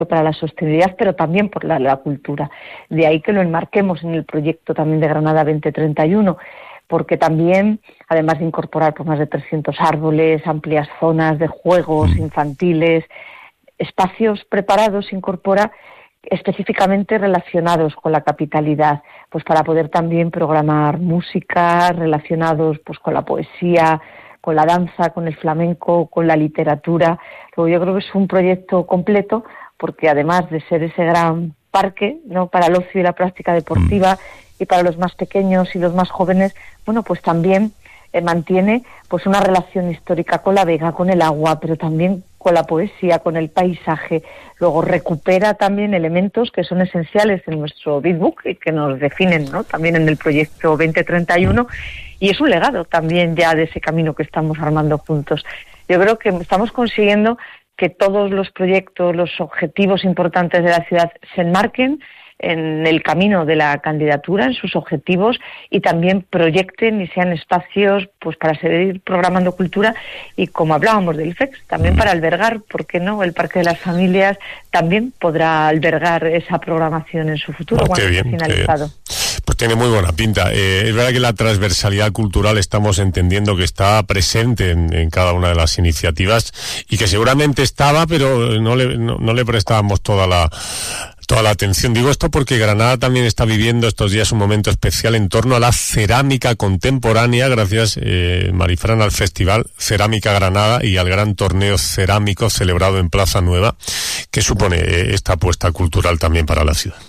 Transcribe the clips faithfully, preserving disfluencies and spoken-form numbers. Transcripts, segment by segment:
para la sostenibilidad, pero también por la, la cultura. De ahí que lo enmarquemos en el proyecto también de Granada veinte treinta y uno, porque también, además de incorporar pues, más de trescientos árboles, amplias zonas de juegos infantiles, espacios preparados, incorpora específicamente relacionados con la capitalidad, pues para poder también programar música relacionados pues con la poesía, con la danza, con el flamenco, con la literatura. Luego yo creo que es un proyecto completo, porque además de ser ese gran parque, ¿no?, para el ocio y la práctica deportiva, y para los más pequeños y los más jóvenes, bueno, pues también eh, mantiene pues una relación histórica con la vega, con el agua, pero también con la poesía, con el paisaje. Luego recupera también elementos que son esenciales en nuestro Big Book y que nos definen, ¿no?, también en el proyecto veinte treinta y uno, y es un legado también ya de ese camino que estamos armando juntos. Yo creo que estamos consiguiendo que todos los proyectos, los objetivos importantes de la ciudad se enmarquen en el camino de la candidatura, en sus objetivos, y también proyecten y sean espacios pues para seguir programando cultura, y como hablábamos del I F E X, también para albergar, ¿por qué no?, el Parque de las Familias también podrá albergar esa programación en su futuro, oh, cuando bien, esté finalizado. Pues tiene muy buena pinta. Eh, es verdad que la transversalidad cultural estamos entendiendo que está presente en, en cada una de las iniciativas, y que seguramente estaba, pero no le, no, no le prestábamos toda la toda la atención. Digo esto porque Granada también está viviendo estos días un momento especial en torno a la cerámica contemporánea, gracias, eh, Marifran, al Festival Cerámica Granada y al gran torneo cerámico celebrado en Plaza Nueva, que supone eh, esta apuesta cultural también para la ciudad.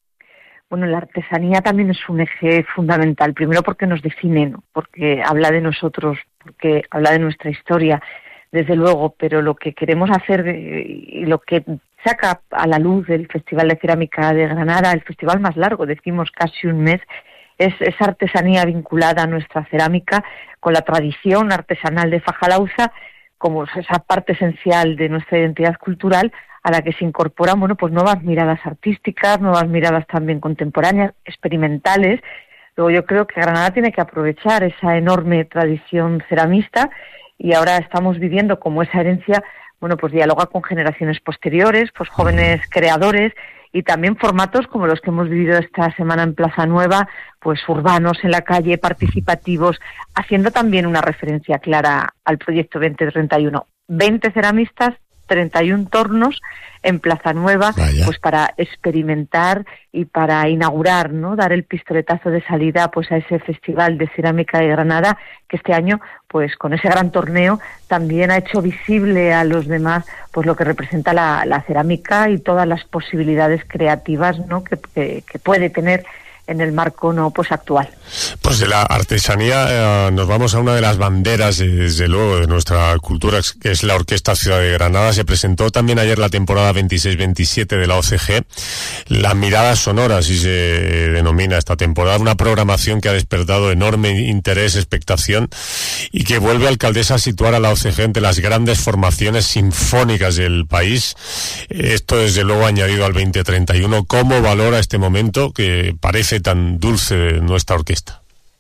Bueno, la artesanía también es un eje fundamental, primero porque nos define, ¿no?, porque habla de nosotros, porque habla de nuestra historia, desde luego, pero lo que queremos hacer y lo que saca a la luz del Festival de Cerámica de Granada, el festival más largo, decimos casi un mes, es esa artesanía vinculada a nuestra cerámica, con la tradición artesanal de Fajalauza, como esa parte esencial de nuestra identidad cultural, a la que se incorporan, bueno, pues nuevas miradas artísticas, nuevas miradas también contemporáneas, experimentales. Luego yo creo que Granada tiene que aprovechar esa enorme tradición ceramista, y ahora estamos viviendo como esa herencia, bueno, pues dialoga con generaciones posteriores, pues jóvenes creadores, y también formatos como los que hemos vivido esta semana en Plaza Nueva, pues urbanos en la calle, participativos, haciendo también una referencia clara al proyecto veinte treinta y uno. veinte ceramistas, treinta y un tornos en Plaza Nueva, Vaya. pues para experimentar y para inaugurar, ¿no?, dar el pistoletazo de salida pues a ese Festival de Cerámica de Granada, que este año, pues con ese gran torneo, también ha hecho visible a los demás pues lo que representa la, la cerámica y todas las posibilidades creativas, ¿no?, que, que, que puede tener en el marco no pues actual. Pues de la artesanía eh, nos vamos a una de las banderas, eh, desde luego, de nuestra cultura, que es la Orquesta Ciudad de Granada. Se presentó también ayer la temporada veintiséis veintisiete de la O C G, La Mirada Sonora, así se denomina esta temporada, una programación que ha despertado enorme interés, expectación, y que vuelve, alcaldesa, a situar a la O C G entre las grandes formaciones sinfónicas del país. Esto, desde luego, añadido al veinte treinta y uno. ¿Cómo valora este momento que parece tan dulce nuestra orquesta?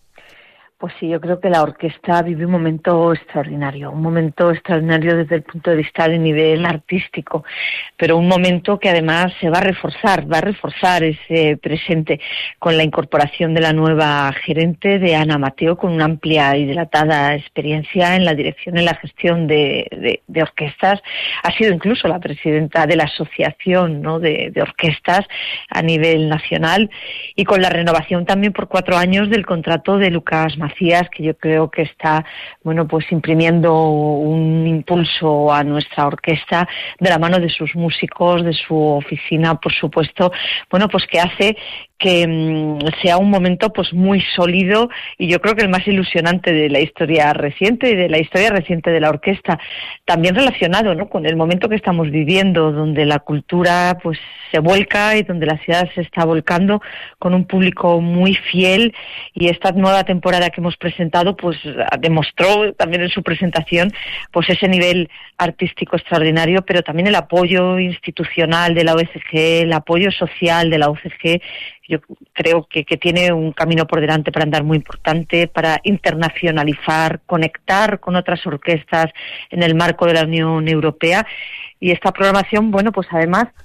Pues sí, yo creo que la orquesta vive un momento extraordinario, un momento extraordinario desde el punto de vista del nivel artístico, pero un momento que además se va a reforzar, va a reforzar ese presente con la incorporación de la nueva gerente, de Ana Mateo, con una amplia y dilatada experiencia en la dirección y la gestión de, de, de orquestas. Ha sido incluso la presidenta de la asociación, ¿no?, de, de orquestas a nivel nacional, y con la renovación también por cuatro años del contrato de Lucas Macías, que yo creo que está, bueno, pues imprimiendo un impulso a nuestra orquesta de la mano de sus músicos, de su oficina, por supuesto, bueno, pues que hace que mmm, sea un momento pues muy sólido, y yo creo que el más ilusionante de la historia reciente y de la historia reciente de la orquesta, también relacionado, ¿no?, con el momento que estamos viviendo, donde la cultura pues se vuelca y donde la ciudad se está volcando con un público muy fiel, y esta nueva temporada que hemos presentado pues demostró también en su presentación pues ese nivel artístico extraordinario, pero también el apoyo institucional de la O C G, el apoyo social de la O C G. Yo creo que, que tiene un camino por delante para andar muy importante, para internacionalizar, conectar con otras orquestas en el marco de la Unión Europea. Y esta programación, bueno, pues además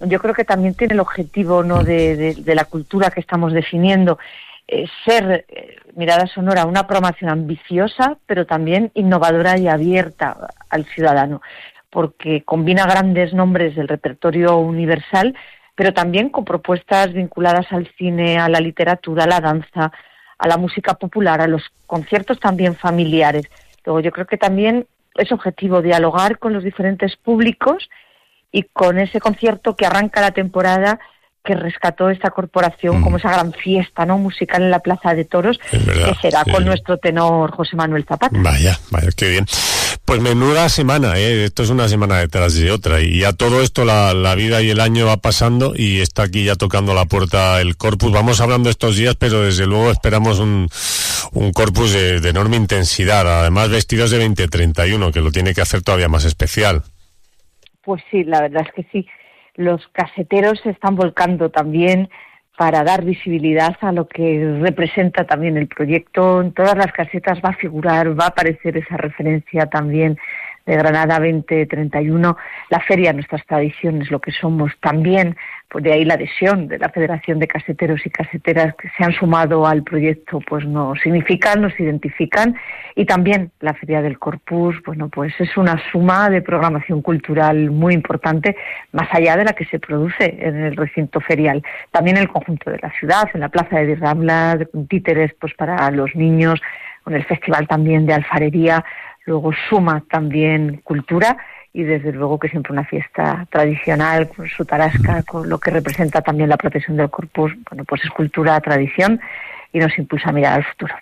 yo creo que también tiene el objetivo, ¿no?, de, de, de la cultura que estamos definiendo, eh, ser eh, Mirada Sonora una programación ambiciosa, pero también innovadora y abierta al ciudadano, porque combina grandes nombres del repertorio universal, pero también con propuestas vinculadas al cine, a la literatura, a la danza, a la música popular, a los conciertos también familiares. Luego yo creo que también es objetivo dialogar con los diferentes públicos y con ese concierto que arranca la temporada, que rescató esta corporación mm. como esa gran fiesta, ¿no?, musical en la Plaza de Toros, verdad, que será sí. con nuestro tenor José Manuel Zapata. Vaya, vaya, qué bien. Pues menuda semana, ¿eh? Esto es una semana detrás de otra, y a todo esto la, la vida y el año va pasando y está aquí ya tocando la puerta el Corpus. Vamos hablando estos días, pero desde luego esperamos un, un Corpus de, de enorme intensidad, además vestidos de veinte treinta y uno, que lo tiene que hacer todavía más especial. Pues sí, la verdad es que sí. Los caseteros se están volcando también para dar visibilidad a lo que representa también el proyecto. En todas las casetas va a figurar, va a aparecer esa referencia también de Granada veinte treinta y uno, la feria, nuestras tradiciones, lo que somos también, pues de ahí la adhesión de la Federación de Caseteros y Caseteras que se han sumado al proyecto, pues nos significan, nos identifican, y también la Feria del Corpus, bueno, pues es una suma de programación cultural muy importante, más allá de la que se produce en el recinto ferial, también en el conjunto de la ciudad, en la Plaza de Rambla, con títeres pues para los niños, con el Festival también de Alfarería. Luego suma también cultura y desde luego que siempre una fiesta tradicional con su tarasca, con lo que representa también la procesión del Corpus, bueno, pues es cultura, tradición y nos impulsa a mirar al futuro.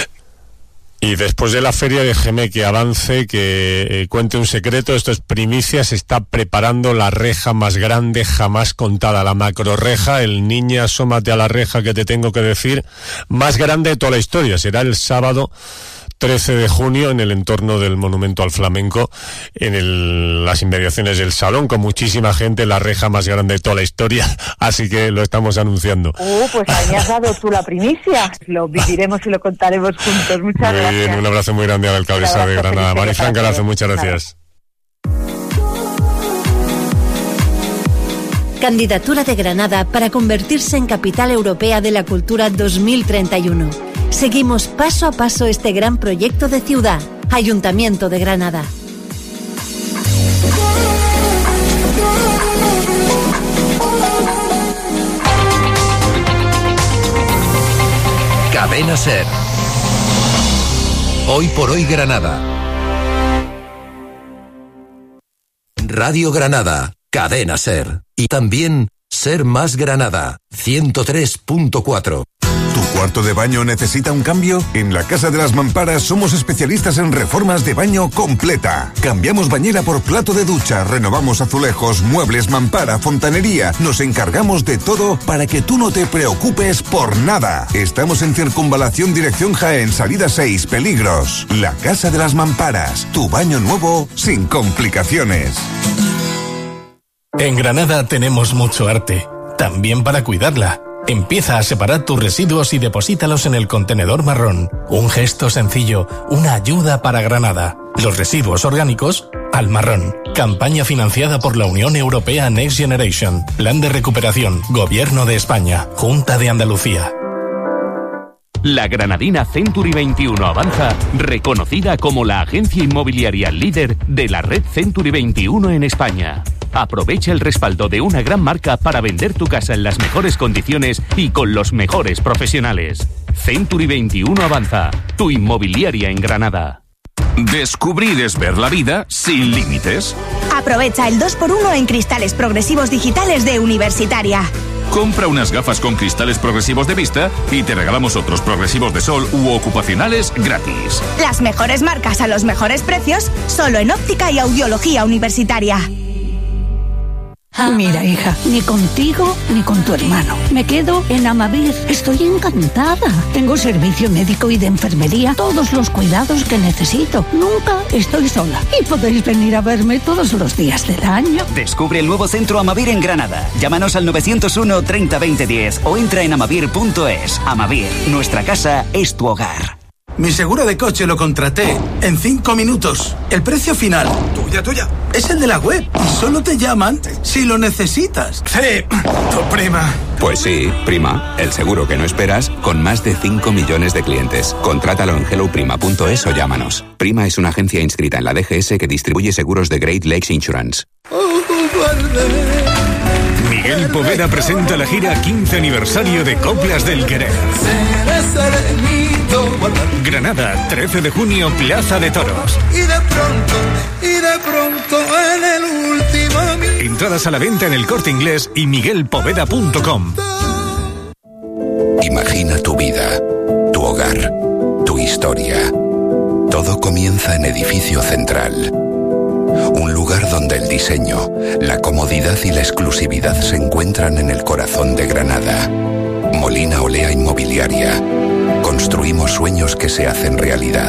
Y después de la feria, déjeme que avance, que eh, cuente un secreto, esto es primicia, se está preparando la reja más grande jamás contada, la macro reja, el niña, asómate a la reja que te tengo que decir, más grande de toda la historia, será el sábado trece de junio en el entorno del Monumento al Flamenco, en el, las inmediaciones del Salón, con muchísima gente, la reja más grande de toda la historia, así que lo estamos anunciando. Uh, pues ahí has dado tú la primicia, lo viviremos y lo contaremos juntos. Muchas muy gracias. Bien, un abrazo muy grande a la alcaldesa de Granada. Marifran Carazo, muchas gracias. Candidatura de Granada para convertirse en Capital Europea de la Cultura dos mil treinta y uno. Seguimos paso a paso este gran proyecto de ciudad. Ayuntamiento de Granada. Cadena SER. Hoy por hoy Granada. Radio Granada, Cadena SER. Y también Ser Más Granada, ciento tres punto cuatro. ¿Tu cuarto de baño necesita un cambio? En la Casa de las Mamparas somos especialistas en reformas de baño completa. Cambiamos bañera por plato de ducha, renovamos azulejos, muebles, mampara, fontanería. Nos encargamos de todo para que tú no te preocupes por nada. Estamos en Circunvalación Dirección Jaén, salida seis, Peligros. La Casa de las Mamparas, tu baño nuevo sin complicaciones. En Granada tenemos mucho arte, también para cuidarla. Empieza a separar tus residuos y deposítalos en el contenedor marrón. Un gesto sencillo, una ayuda para Granada. Los residuos orgánicos al marrón. Campaña financiada por la Unión Europea Next Generation. Plan de recuperación. Gobierno de España. Junta de Andalucía. La granadina Century veintiuno Avanza, reconocida como la agencia inmobiliaria líder de la red Century veintiuno en España. Aprovecha el respaldo de una gran marca para vender tu casa en las mejores condiciones y con los mejores profesionales. Century veintiuno Avanza, tu inmobiliaria en Granada. Descubrir es ver la vida sin límites. Aprovecha el dos por uno en cristales progresivos digitales de Universitaria. Compra unas gafas con cristales progresivos de vista y te regalamos otros progresivos de sol u ocupacionales gratis. Las mejores marcas a los mejores precios, solo en óptica y audiología Universitaria. Mira, hija, ni contigo ni con tu hermano. Me quedo en Amavir. Estoy encantada. Tengo servicio médico y de enfermería, todos los cuidados que necesito. Nunca estoy sola. Y podéis venir a verme todos los días del año. Descubre el nuevo centro Amavir en Granada. Llámanos al nueve cero uno, treinta, veinte, diez o entra en amavir punto es. Amavir, nuestra casa es tu hogar. Mi seguro de coche lo contraté en cinco minutos. El precio final, tuya, tuya, es el de la web. Y solo te llaman si lo necesitas. Sí, tu prima. Pues sí, Prima, el seguro que no esperas, con más de cinco millones de clientes. Contrátalo en hello prima punto es o llámanos. Prima es una agencia inscrita en la D G S que distribuye seguros de Great Lakes Insurance. Miguel Poveda presenta la gira quince aniversario de Coplas del Querer. Granada, trece de junio, Plaza de Toros. Y de pronto, y de pronto en el último... Entradas a la venta en El Corte Inglés y miguel poveda punto com. Imagina tu vida, tu hogar, tu historia. Todo comienza en Edificio Central. Un lugar donde el diseño, la comodidad y la exclusividad se encuentran en el corazón de Granada. Molina Olea Inmobiliaria. Construimos sueños que se hacen realidad.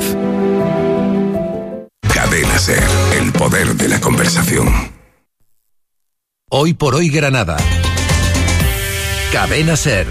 Cadena SER, el poder de la conversación. Hoy por hoy Granada. Cadena SER.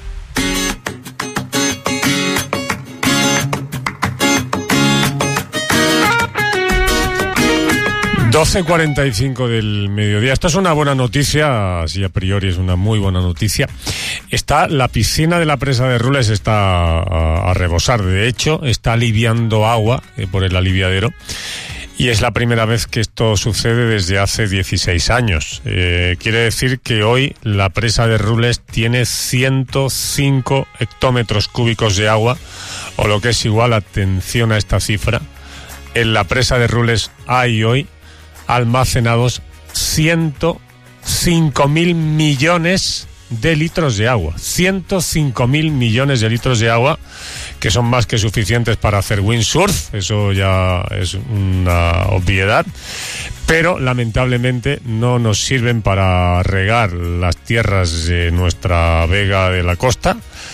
doce cuarenta y cinco del mediodía. Esta es una buena noticia, así a priori es una muy buena noticia. Está la piscina de la presa de Rules está a, a rebosar. De hecho, está aliviando agua eh, por el aliviadero. Y es la primera vez que esto sucede desde hace dieciséis años. Eh, quiere decir que hoy la presa de Rules tiene ciento cinco hectómetros cúbicos de agua, o lo que es igual, atención a esta cifra, en la presa de Rules hay hoy almacenados ciento cinco mil millones de litros de agua. ciento cinco mil millones de litros de agua, que son más que suficientes para hacer windsurf, eso ya es una obviedad, pero lamentablemente no nos sirven para regar las tierras de nuestra vega de la costa,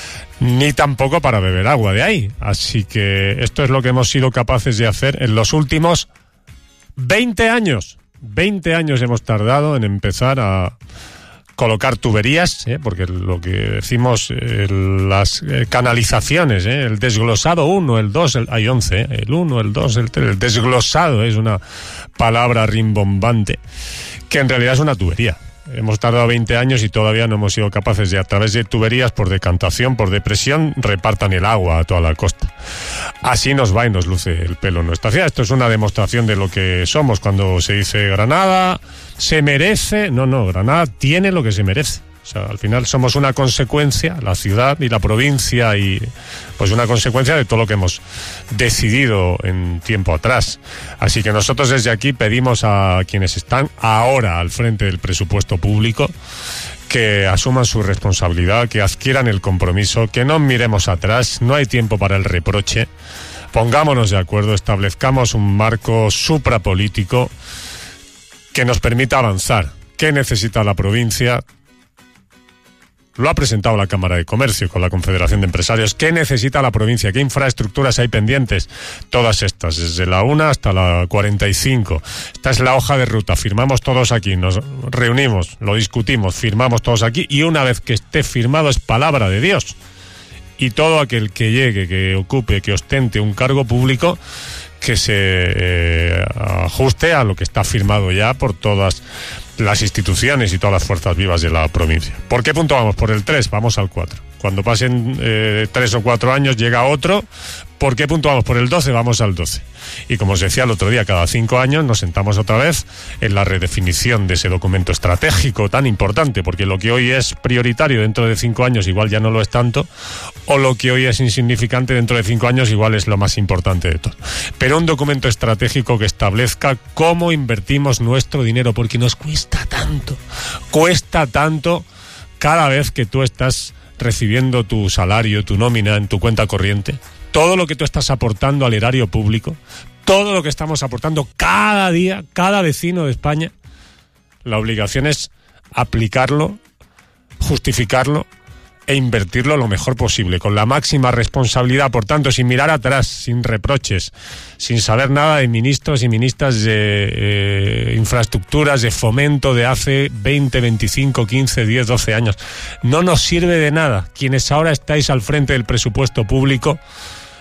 ni tampoco para beber agua de ahí. Así que esto es lo que hemos sido capaces de hacer en los últimos veinte años. veinte años hemos tardado en empezar a colocar tuberías, ¿eh? Porque lo que decimos, eh, las eh, canalizaciones, ¿eh? El desglosado uno, el dos, el, hay once, ¿eh? El uno, el dos, el tres, el desglosado es una palabra rimbombante, que en realidad es una tubería. Hemos tardado veinte años y todavía no hemos sido capaces de, a través de tuberías, por decantación, por depresión, repartan el agua a toda la costa. Así nos va y nos luce el pelo en nuestra ciudad. Esto es una demostración de lo que somos cuando se dice Granada se merece. No, no, Granada tiene lo que se merece. O sea, al final somos una consecuencia, la ciudad y la provincia, y pues una consecuencia de todo lo que hemos decidido en tiempo atrás. Así que nosotros desde aquí pedimos a quienes están ahora al frente del presupuesto público que asuman su responsabilidad, que adquieran el compromiso, que no miremos atrás, no hay tiempo para el reproche. Pongámonos de acuerdo, establezcamos un marco suprapolítico que nos permita avanzar. ¿Qué necesita la provincia? Lo ha presentado la Cámara de Comercio con la Confederación de Empresarios. ¿Qué necesita la provincia? ¿Qué infraestructuras hay pendientes? Todas estas, desde la una hasta la cuarenta y cinco. Esta es la hoja de ruta. Firmamos todos aquí, nos reunimos, lo discutimos, firmamos todos aquí, y una vez que esté firmado es palabra de Dios. Y todo aquel que llegue, que ocupe, que ostente un cargo público, que se eh, ajuste a lo que está firmado ya por todas las instituciones y todas las fuerzas vivas de la provincia. ¿Por qué punto vamos? ¿Por el tres? Vamos al cuatro. Cuando pasen eh, tres o cuatro años llega otro. ¿Por qué punto vamos? Por el doce, vamos al doce. Y como os decía el otro día, cada cinco años nos sentamos otra vez en la redefinición de ese documento estratégico tan importante, porque lo que hoy es prioritario dentro de cinco años igual ya no lo es tanto, o lo que hoy es insignificante dentro de cinco años igual es lo más importante de todo. Pero un documento estratégico que establezca cómo invertimos nuestro dinero, porque nos cuesta tanto, cuesta tanto cada vez que tú estás recibiendo tu salario, tu nómina en tu cuenta corriente, todo lo que tú estás aportando al erario público, todo lo que estamos aportando cada día, cada vecino de España, la obligación es aplicarlo, justificarlo e invertirlo lo mejor posible, con la máxima responsabilidad, por tanto, sin mirar atrás, sin reproches, sin saber nada de ministros y ministras de eh, infraestructuras, de fomento de hace veinte, veinticinco, quince, diez, doce años. No nos sirve de nada. Quienes ahora estáis al frente del presupuesto público,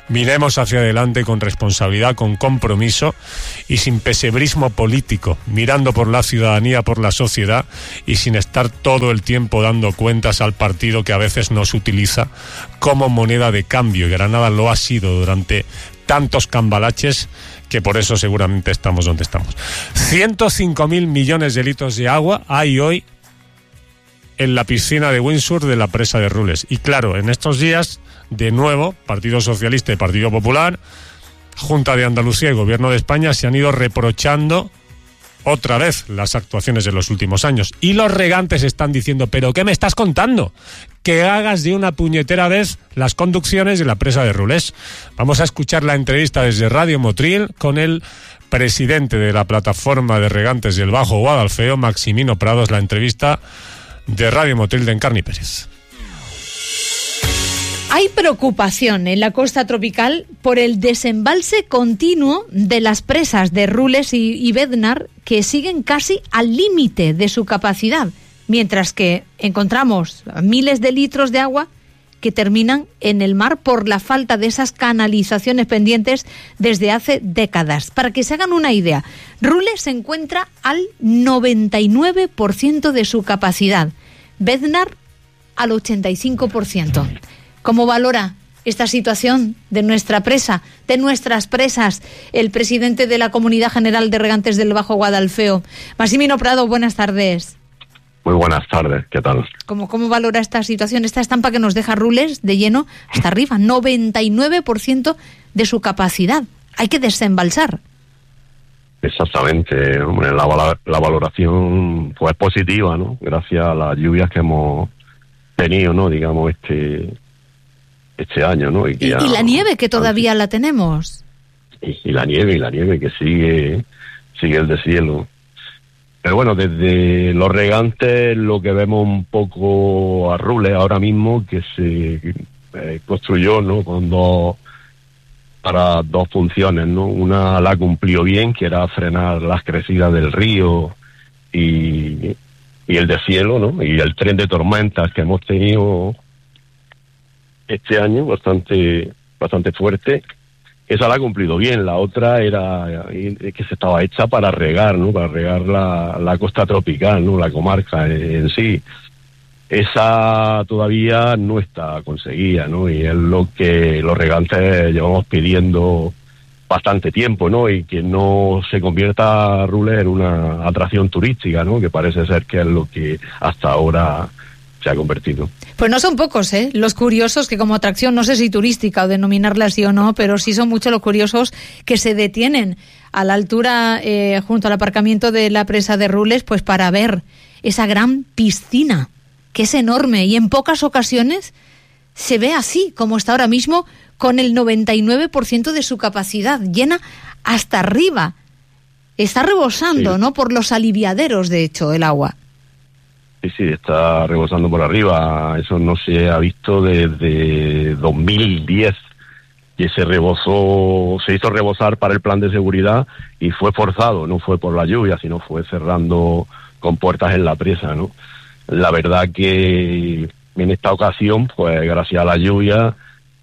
Miremos hacia adelante con responsabilidad, con compromiso y sin pesebrismo político, mirando por la ciudadanía, por la sociedad y sin estar todo el tiempo dando cuentas al partido que a veces nos utiliza como moneda de cambio. Y Granada lo ha sido durante tantos cambalaches que por eso seguramente estamos donde estamos. ciento cinco mil millones de litros de agua hay hoy en la piscina de Windsor de la presa de Rules. Y claro, en estos días, de nuevo, Partido Socialista y Partido Popular, Junta de Andalucía y Gobierno de España se han ido reprochando otra vez las actuaciones de los últimos años. Y los regantes están diciendo, ¿pero qué me estás contando? Que hagas de una puñetera vez las conducciones de la presa de Rules. Vamos a escuchar la entrevista desde Radio Motril con el presidente de la plataforma de regantes del Bajo Guadalfeo, Maximino Prados, la entrevista de Radio Motril de Encarni Pérez. Hay preocupación en la costa tropical por el desembalse continuo de las presas de Rules y, y Bednar, que siguen casi al límite de su capacidad, mientras que encontramos miles de litros de agua que terminan en el mar por la falta de esas canalizaciones pendientes desde hace décadas. Para que se hagan una idea, Rules se encuentra al noventa y nueve por ciento de su capacidad, Bednar al ochenta y cinco por ciento. ¿Cómo valora esta situación de nuestra presa, de nuestras presas, el presidente de la Comunidad General de Regantes del Bajo Guadalfeo? Maximino Prado, buenas tardes. Muy buenas tardes, ¿qué tal? ¿Cómo, cómo valora esta situación, esta estampa que nos deja Rules de lleno hasta arriba? noventa y nueve por ciento de su capacidad. Hay que desembalsar. Exactamente, hombre, la, la valoración pues positiva, ¿no? Gracias a las lluvias que hemos tenido, ¿no? Digamos, este... este año, ¿no? Y, y, ya, y la nieve que todavía la tenemos. Y, y la nieve, y la nieve que sigue, sigue el deshielo. Pero bueno, desde los regantes lo que vemos un poco a Rules ahora mismo, que se eh, construyó, ¿no? Con dos, para dos funciones, ¿no? Una la cumplió bien, que era frenar las crecidas del río y, y el deshielo, ¿no? Y el tren de tormentas que hemos tenido este año bastante bastante fuerte, esa la ha cumplido bien. La otra era que se estaba hecha para regar, ¿no? Para regar la, la costa tropical, ¿no? La comarca en, en sí. Esa todavía no está conseguida, ¿no? Y es lo que los regantes llevamos pidiendo bastante tiempo, ¿no? Y que no se convierta Rules en una atracción turística, ¿no? Que parece ser que es lo que hasta ahora se ha convertido. Pues no son pocos, ¿eh? Los curiosos que como atracción, no sé si turística o denominarla así o no, pero sí son muchos los curiosos que se detienen a la altura, eh, junto al aparcamiento de la presa de Rules, pues para ver esa gran piscina, que es enorme y en pocas ocasiones se ve así, como está ahora mismo, con el noventa y nueve por ciento de su capacidad, llena hasta arriba. Está rebosando, sí, ¿no? Por los aliviaderos, de hecho, el agua. Sí, sí, está rebosando por arriba. Eso no se ha visto desde dos mil diez, que se rebosó, se hizo rebosar para el plan de seguridad y fue forzado, no fue por la lluvia, sino fue cerrando con puertas en la presa, ¿no? La verdad que en esta ocasión, pues gracias a la lluvia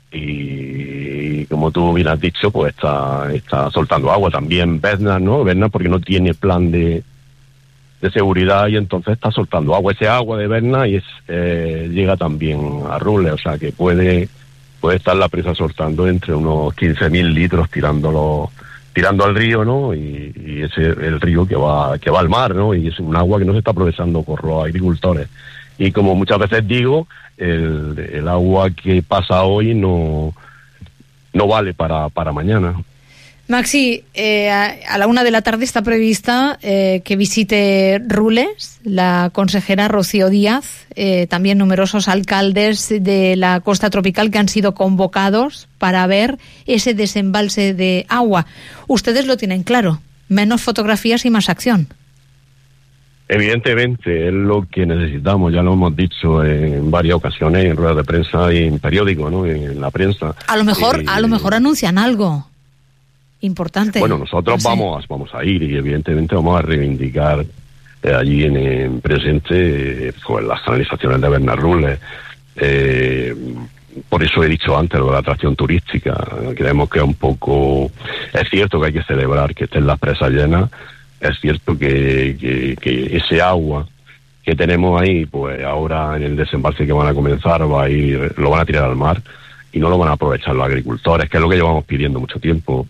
y como tú bien has dicho, pues está, está soltando agua. También Bednar, ¿no? Bednar porque no tiene plan de de seguridad y entonces está soltando agua. Ese agua de Bednar y es, eh, llega también a Rules, o sea que puede puede estar la presa soltando entre unos quince mil litros tirándolo tirando al río, ¿no? Y, y ese el río que va que va al mar, ¿no? Y es un agua que no se está aprovechando por los agricultores. Y como muchas veces digo, el, el agua que pasa hoy no no vale para para mañana. Maxi, eh, a, a la una de la tarde está prevista eh, que visite Rules la consejera Rocío Díaz, eh, también numerosos alcaldes de la costa tropical que han sido convocados para ver ese desembalse de agua. Ustedes lo tienen claro, menos fotografías y más acción. Evidentemente, es lo que necesitamos, ya lo hemos dicho en varias ocasiones, en ruedas de prensa y en periódicos, ¿no? En la prensa. A lo mejor, eh, a lo mejor anuncian algo importante. Bueno, nosotros no sé. vamos vamos a ir y evidentemente vamos a reivindicar eh, allí en, en presente eh, pues las canalizaciones de Bednar Rules. Eh, por eso he dicho antes lo de la atracción turística. Creemos que es un poco, es cierto que hay que celebrar que estén las presas llenas, es cierto que, que, que ese agua que tenemos ahí, pues ahora en el desembalse que van a comenzar va a ir, lo van a tirar al mar y no lo van a aprovechar los agricultores, que es lo que llevamos pidiendo mucho tiempo.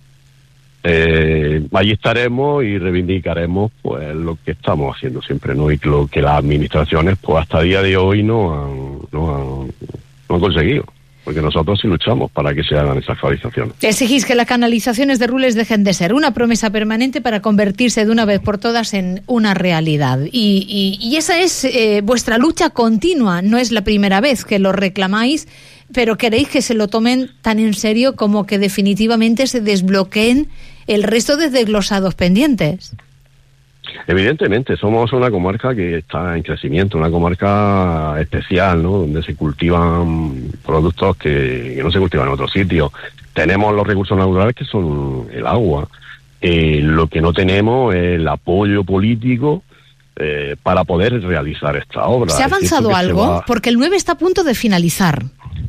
Eh, allí estaremos y reivindicaremos pues lo que estamos haciendo siempre, ¿no? Y lo que las administraciones pues hasta el día de hoy no han, no han, no han conseguido, porque nosotros sí luchamos para que se hagan esas actualizaciones. Exigís que las canalizaciones de Rules dejen de ser una promesa permanente para convertirse de una vez por todas en una realidad. Y, y, y esa es eh, vuestra lucha continua, no es la primera vez que lo reclamáis, pero queréis que se lo tomen tan en serio como que definitivamente se desbloqueen el resto de desglosados pendientes. Evidentemente, somos una comarca que está en crecimiento, una comarca especial, ¿no? Donde se cultivan productos que, que no se cultivan en otros sitios. Tenemos los recursos naturales que son el agua. Eh, lo que no tenemos es el apoyo político eh, para poder realizar esta obra. ¿Se ha avanzado algo? Va... Porque el nueve está a punto de finalizar.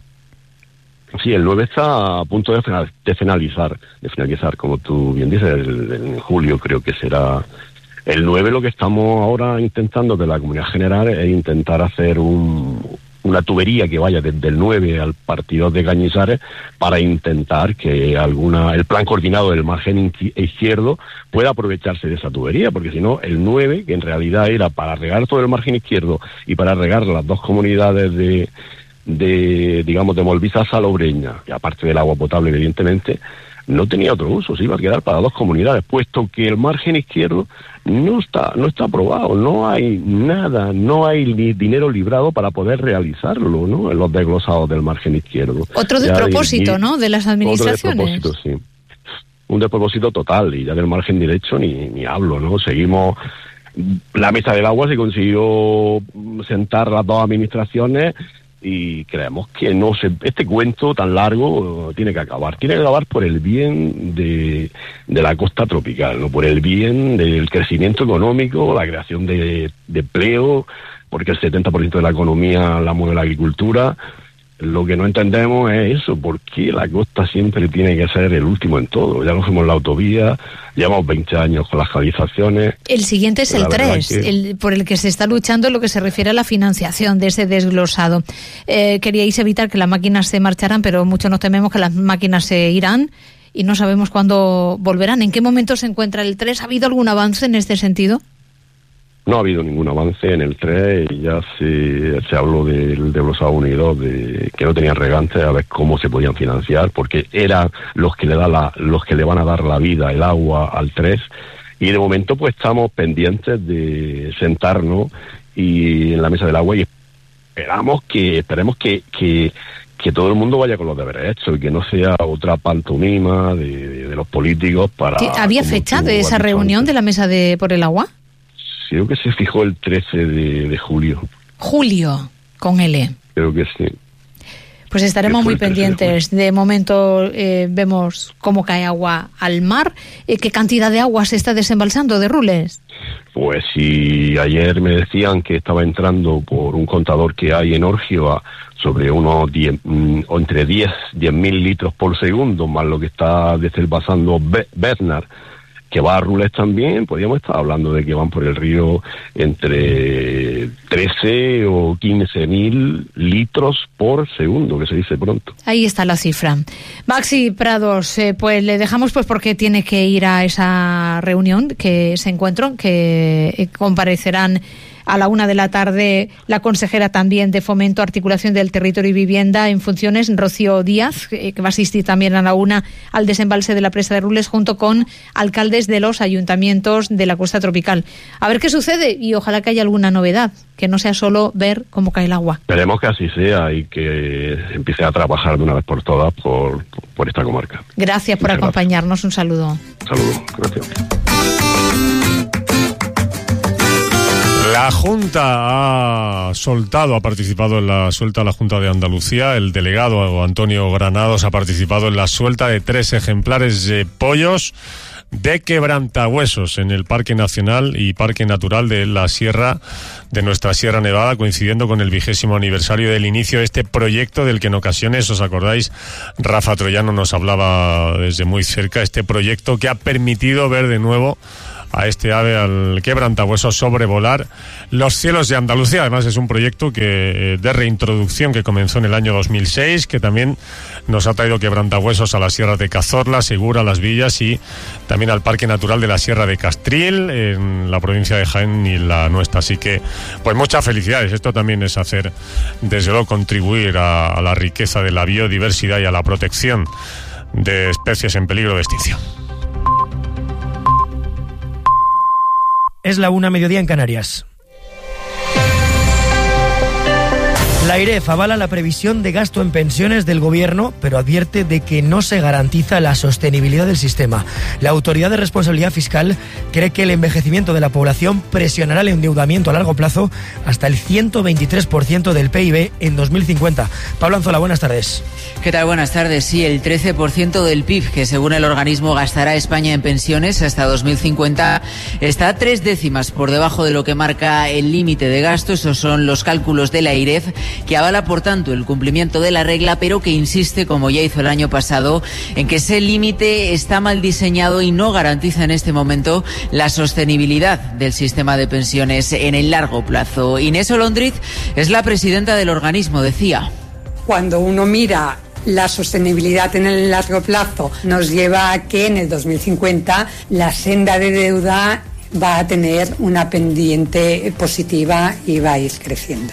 Sí, el nueve está a punto de, final, de finalizar, de finalizar, como tú bien dices, el, el, en julio creo que será el nueve. Lo que estamos ahora intentando de la Comunidad General es intentar hacer un, una tubería que vaya desde el nueve al partido de Cañizares para intentar que alguna el plan coordinado del margen izquierdo pueda aprovecharse de esa tubería, porque si no, el nueve, que en realidad era para regar todo el margen izquierdo y para regar las dos comunidades de... de, digamos, de Molviza a Salobreña, y aparte del agua potable, evidentemente, no tenía otro uso, se iba a quedar para dos comunidades, puesto que el margen izquierdo no está no está aprobado, no hay nada, no hay ni dinero librado para poder realizarlo, ¿no? En los desglosados del margen izquierdo. Otro despropósito, ¿no?, de las administraciones. Otro despropósito, sí. Un despropósito total, y ya del margen derecho ni, ni hablo, ¿no? Seguimos... La mesa del agua se consiguió sentar las dos administraciones y creemos que no se, este cuento tan largo uh, tiene que acabar. Tiene que acabar por el bien de, de la costa tropical, ¿no? Por el bien del crecimiento económico, la creación de, de empleo, porque el setenta por ciento de la economía la mueve la agricultura. Lo que no entendemos es eso, por qué la costa siempre tiene que ser el último en todo. Ya no fuimos la autovía, llevamos veinte años con las canalizaciones. El siguiente es el tres, que... el, por el que se está luchando en lo que se refiere a la financiación de ese desglosado. Eh, queríais evitar que las máquinas se marcharan, pero mucho nos tememos que las máquinas se irán y no sabemos cuándo volverán. ¿En qué momento se encuentra el tres? ¿Ha habido algún avance en este sentido? No ha habido ningún avance en el tres, y ya se, se habló del desglosado uno y dos, de que no tenían regantes, a ver cómo se podían financiar, porque eran los que le da la, los que le van a dar la vida, el agua al tres, y de momento pues estamos pendientes de sentarnos y en la mesa del agua y esperamos que, esperemos que, que, que todo el mundo vaya con los deberes hechos y que no sea otra pantomima de, de, de los políticos para... ¿Había fecha de esa reunión de la mesa de por el agua? Creo que se fijó el trece de, de julio. Julio, con L. Creo que sí. Pues estaremos muy pendientes. De, de momento eh, vemos cómo cae agua al mar. Eh, ¿Qué cantidad de agua se está desembalsando de Rules? Pues si ayer me decían que estaba entrando por un contador que hay en Orgio sobre unos diez, o entre diez mil litros por segundo, más lo que está desembalsando Bednar, que va a Rules también, podríamos estar hablando de que van por el río entre trece o quince mil litros por segundo, que se dice pronto. Ahí está la cifra. Maxi Prados, eh, pues le dejamos pues porque tiene que ir a esa reunión, que ese encuentro, que eh, comparecerán a la una de la tarde la consejera también de Fomento, Articulación del Territorio y Vivienda en funciones, Rocío Díaz, que va a asistir también a la una al desembalse de la presa de Rules, junto con alcaldes de los ayuntamientos de la costa tropical. A ver qué sucede y ojalá que haya alguna novedad, que no sea solo ver cómo cae el agua. Esperemos que así sea y que empiece a trabajar de una vez por todas por, por esta comarca. Gracias por Muchas acompañarnos. Gracias. Un saludo. Un saludo. Gracias. La Junta ha soltado, ha participado en la suelta de la Junta de Andalucía. El delegado Antonio Granados ha participado en la suelta de tres ejemplares de pollos de quebrantahuesos en el Parque Nacional y Parque Natural de la Sierra, de nuestra Sierra Nevada, coincidiendo con el vigésimo aniversario del inicio de este proyecto del que en ocasiones, os acordáis, Rafa Troyano nos hablaba desde muy cerca, este proyecto que ha permitido ver de nuevo a este ave, al quebrantahuesos, sobrevolar los cielos de Andalucía. Además es un proyecto que de reintroducción que comenzó en el año dos mil seis, que también nos ha traído quebrantahuesos a la Sierra de Cazorla, Segura, Las Villas y también al Parque Natural de la Sierra de Castril, en la provincia de Jaén y la nuestra. Así que, pues muchas felicidades. Esto también es hacer, desde luego, contribuir a, a la riqueza de la biodiversidad y a la protección de especies en peligro de extinción. Es la una, mediodía en Canarias. La AIREF avala la previsión de gasto en pensiones del Gobierno, pero advierte de que no se garantiza la sostenibilidad del sistema. La Autoridad de Responsabilidad Fiscal cree que el envejecimiento de la población presionará el endeudamiento a largo plazo hasta el ciento veintitrés por ciento del P I B en dos mil cincuenta. Pablo Anzola, buenas tardes. ¿Qué tal? Buenas tardes. Sí, el trece por ciento del P I B que según el organismo gastará España en pensiones hasta dos mil cincuenta está tres décimas por debajo de lo que marca el límite de gasto. Esos son los cálculos de la AIREF, que avala por tanto el cumplimiento de la regla, pero que insiste, como ya hizo el año pasado, en que ese límite está mal diseñado y no garantiza en este momento la sostenibilidad del sistema de pensiones en el largo plazo. Inés Olondriz es la presidenta del organismo, decía. Cuando uno mira la sostenibilidad en el largo plazo, nos lleva a que en el dos mil cincuenta la senda de deuda va a tener una pendiente positiva y va a ir creciendo.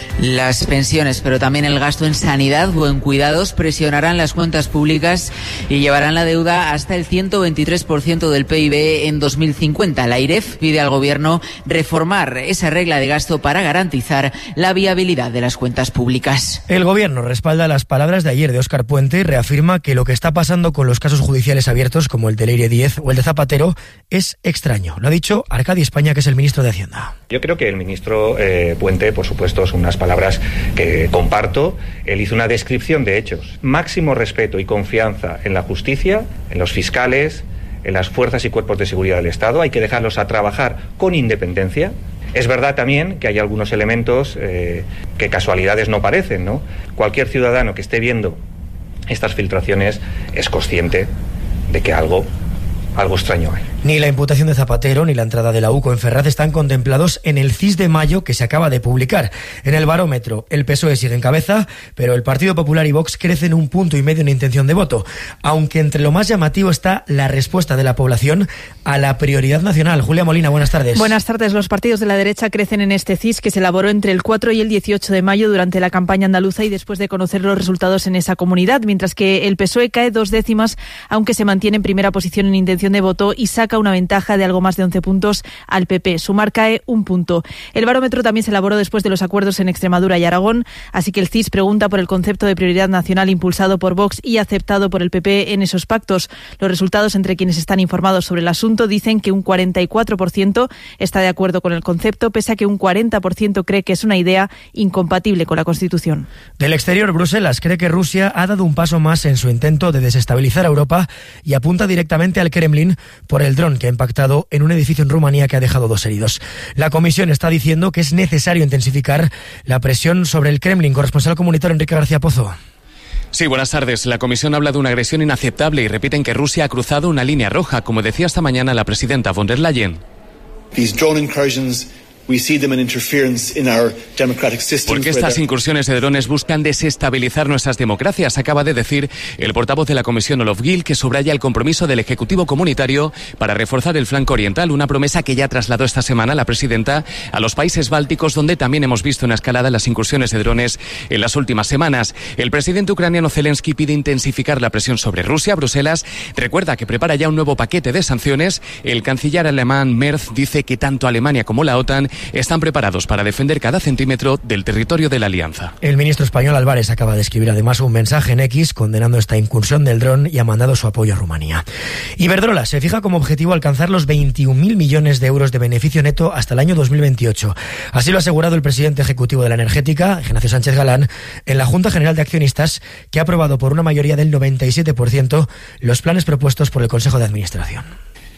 Las pensiones, pero también el gasto en sanidad o en cuidados presionarán las cuentas públicas y llevarán la deuda hasta el ciento veintitrés por ciento del P I B en dos mil cincuenta. La AIREF pide al Gobierno reformar esa regla de gasto para garantizar la viabilidad de las cuentas públicas. El Gobierno respalda las palabras de ayer de Óscar Puente y reafirma que lo que está pasando con los casos judiciales abiertos, como el de Leire diez o el de Zapatero, es extraño. Lo ha dicho Arcadi España, que es el ministro de Hacienda. Yo creo que el ministro eh, Puente, por supuesto, son unas palabras que comparto. Él hizo una descripción de hechos. Máximo respeto y confianza en la justicia, en los fiscales, en las fuerzas y cuerpos de seguridad del Estado. Hay que dejarlos a trabajar con independencia. Es verdad también que hay algunos elementos eh, que casualidades no parecen, ¿no? Cualquier ciudadano que esté viendo estas filtraciones es consciente de que algo, algo extraño hay. Ni la imputación de Zapatero ni la entrada de la U C O en Ferraz están contemplados en el C I S de mayo que se acaba de publicar. En el barómetro, el P S O E sigue en cabeza, pero el Partido Popular y Vox crecen un punto y medio en intención de voto, aunque entre lo más llamativo está la respuesta de la población a la prioridad nacional. Julia Molina, buenas tardes. Buenas tardes. Los partidos de la derecha crecen en este C I S que se elaboró entre el cuatro y el dieciocho de mayo durante la campaña andaluza y después de conocer los resultados en esa comunidad, mientras que el P S O E cae dos décimas, aunque se mantiene en primera posición en intención de voto y saca una ventaja de algo más de once puntos al P P. Sumar cae un punto. El barómetro también se elaboró después de los acuerdos en Extremadura y Aragón, así que el C I S pregunta por el concepto de prioridad nacional impulsado por Vox y aceptado por el P P en esos pactos. Los resultados entre quienes están informados sobre el asunto dicen que un cuarenta y cuatro por ciento está de acuerdo con el concepto, pese a que un cuarenta por ciento cree que es una idea incompatible con la Constitución. Del exterior, Bruselas cree que Rusia ha dado un paso más en su intento de desestabilizar a Europa y apunta directamente al Kremlin por el dron que ha impactado en un edificio en Rumanía que ha dejado dos heridos. La Comisión está diciendo que es necesario intensificar la presión sobre el Kremlin. Corresponsal comunitario Enrique García Pozo. Sí, buenas tardes. La Comisión habla de una agresión inaceptable y repiten que Rusia ha cruzado una línea roja, como decía esta mañana la presidenta von der Leyen. These drone incursions, we see them an interference in our democratic systems. Porque estas incursiones de drones buscan desestabilizar nuestras democracias, acaba de decir el portavoz de la Comisión Olof Gil, que subraya el compromiso del Ejecutivo Comunitario para reforzar el flanco oriental, una promesa que ya trasladó esta semana la presidenta a los países bálticos, donde también hemos visto una escalada en las incursiones de drones en las últimas semanas. El presidente ucraniano Zelensky pide intensificar la presión sobre Rusia. Bruselas recuerda que prepara ya un nuevo paquete de sanciones. El canciller alemán Merz dice que tanto Alemania como la OTAN están preparados para defender cada centímetro del territorio de la alianza. El ministro español Álvarez acaba de escribir además un mensaje en X condenando esta incursión del dron y ha mandado su apoyo a Rumanía. Iberdrola se fija como objetivo alcanzar los veintiún mil millones de euros de beneficio neto hasta el año dos mil veintiocho. Así lo ha asegurado el presidente ejecutivo de la energética, Ignacio Sánchez Galán, en la Junta General de Accionistas, que ha aprobado por una mayoría del noventa y siete por ciento los planes propuestos por el Consejo de Administración.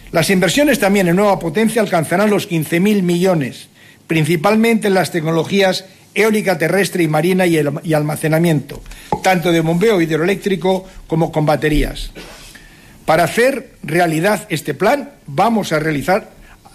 Las inversiones también en nueva potencia alcanzarán los quince mil millones, principalmente en las tecnologías eólica terrestre y marina y, el, y almacenamiento, tanto de bombeo hidroeléctrico como con baterías. Para hacer realidad este plan, vamos a realizar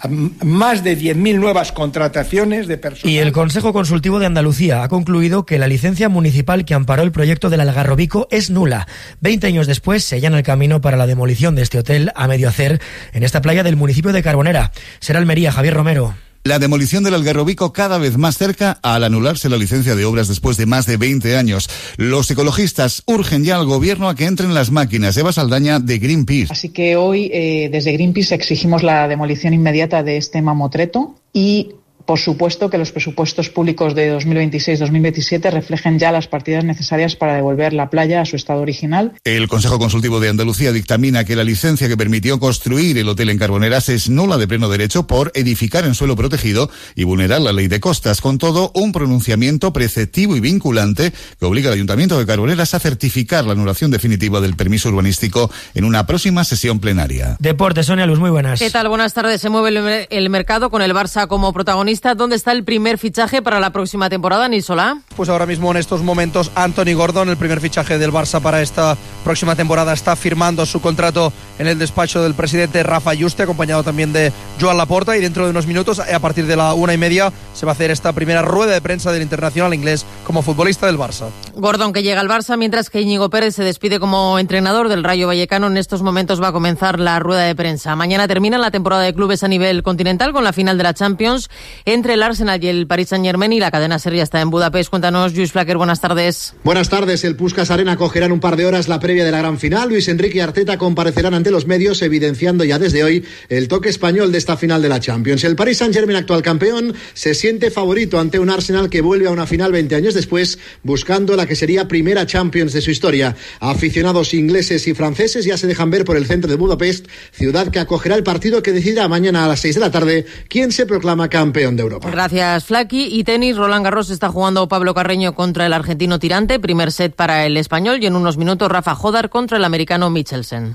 más de diez mil nuevas contrataciones de personal. Y el Consejo Consultivo de Andalucía ha concluido que la licencia municipal que amparó el proyecto del Algarrobico es nula. Veinte años después se allana el camino para la demolición de este hotel a medio hacer en esta playa del municipio de Carbonera. Será Almería, Javier Romero. La demolición del Algarrobico cada vez más cerca al anularse la licencia de obras después de más de veinte años. Los ecologistas urgen ya al gobierno a que entren las máquinas. Eva Saldaña, de Greenpeace. Así que hoy eh, desde Greenpeace exigimos la demolición inmediata de este mamotreto y, por supuesto, que los presupuestos públicos de dos mil veintiséis dos mil veintisiete reflejen ya las partidas necesarias para devolver la playa a su estado original. El Consejo Consultivo de Andalucía dictamina que la licencia que permitió construir el hotel en Carboneras es nula de pleno derecho por edificar en suelo protegido y vulnerar la ley de costas. Con todo, un pronunciamiento preceptivo y vinculante que obliga al Ayuntamiento de Carboneras a certificar la anulación definitiva del permiso urbanístico en una próxima sesión plenaria. Deportes, Sonia Luz, muy buenas. ¿Qué tal? Buenas tardes. Se mueve el, el mercado con el Barça como protagonista. ¿Dónde está el primer fichaje para la próxima temporada, Nisolá? Pues ahora mismo en estos momentos Anthony Gordon, el primer fichaje del Barça para esta próxima temporada, está firmando su contrato en el despacho del presidente Rafa Juste, acompañado también de Joan Laporta, y dentro de unos minutos, a partir de la una y media, se va a hacer esta primera rueda de prensa del internacional inglés como futbolista del Barça. Gordon, que llega al Barça, mientras que Íñigo Pérez se despide como entrenador del Rayo Vallecano. En estos momentos va a comenzar la rueda de prensa. Mañana termina la temporada de clubes a nivel continental con la final de la Champions entre el Arsenal y el Paris Saint-Germain, y la cadena SER ya está en Budapest. Cuéntanos, Lluís Flaquer, buenas tardes. Buenas tardes. El Puskás Arena acogerá en un par de horas la previa de la gran final. Luis Enrique y Arteta comparecerán ante los medios, evidenciando ya desde hoy el toque español de esta final de la Champions. El Paris Saint-Germain, actual campeón, se siente favorito ante un Arsenal que vuelve a una final veinte años después, buscando la que sería primera Champions de su historia. Aficionados ingleses y franceses ya se dejan ver por el centro de Budapest, ciudad que acogerá el partido que decidirá mañana a las seis de la tarde quién se proclama campeón de Europa. Gracias, Flaki. Y tenis, Roland Garros está jugando Pablo Carreño contra el argentino Tirante, primer set para el español, y en unos minutos Rafa Jodar contra el americano Michelsen.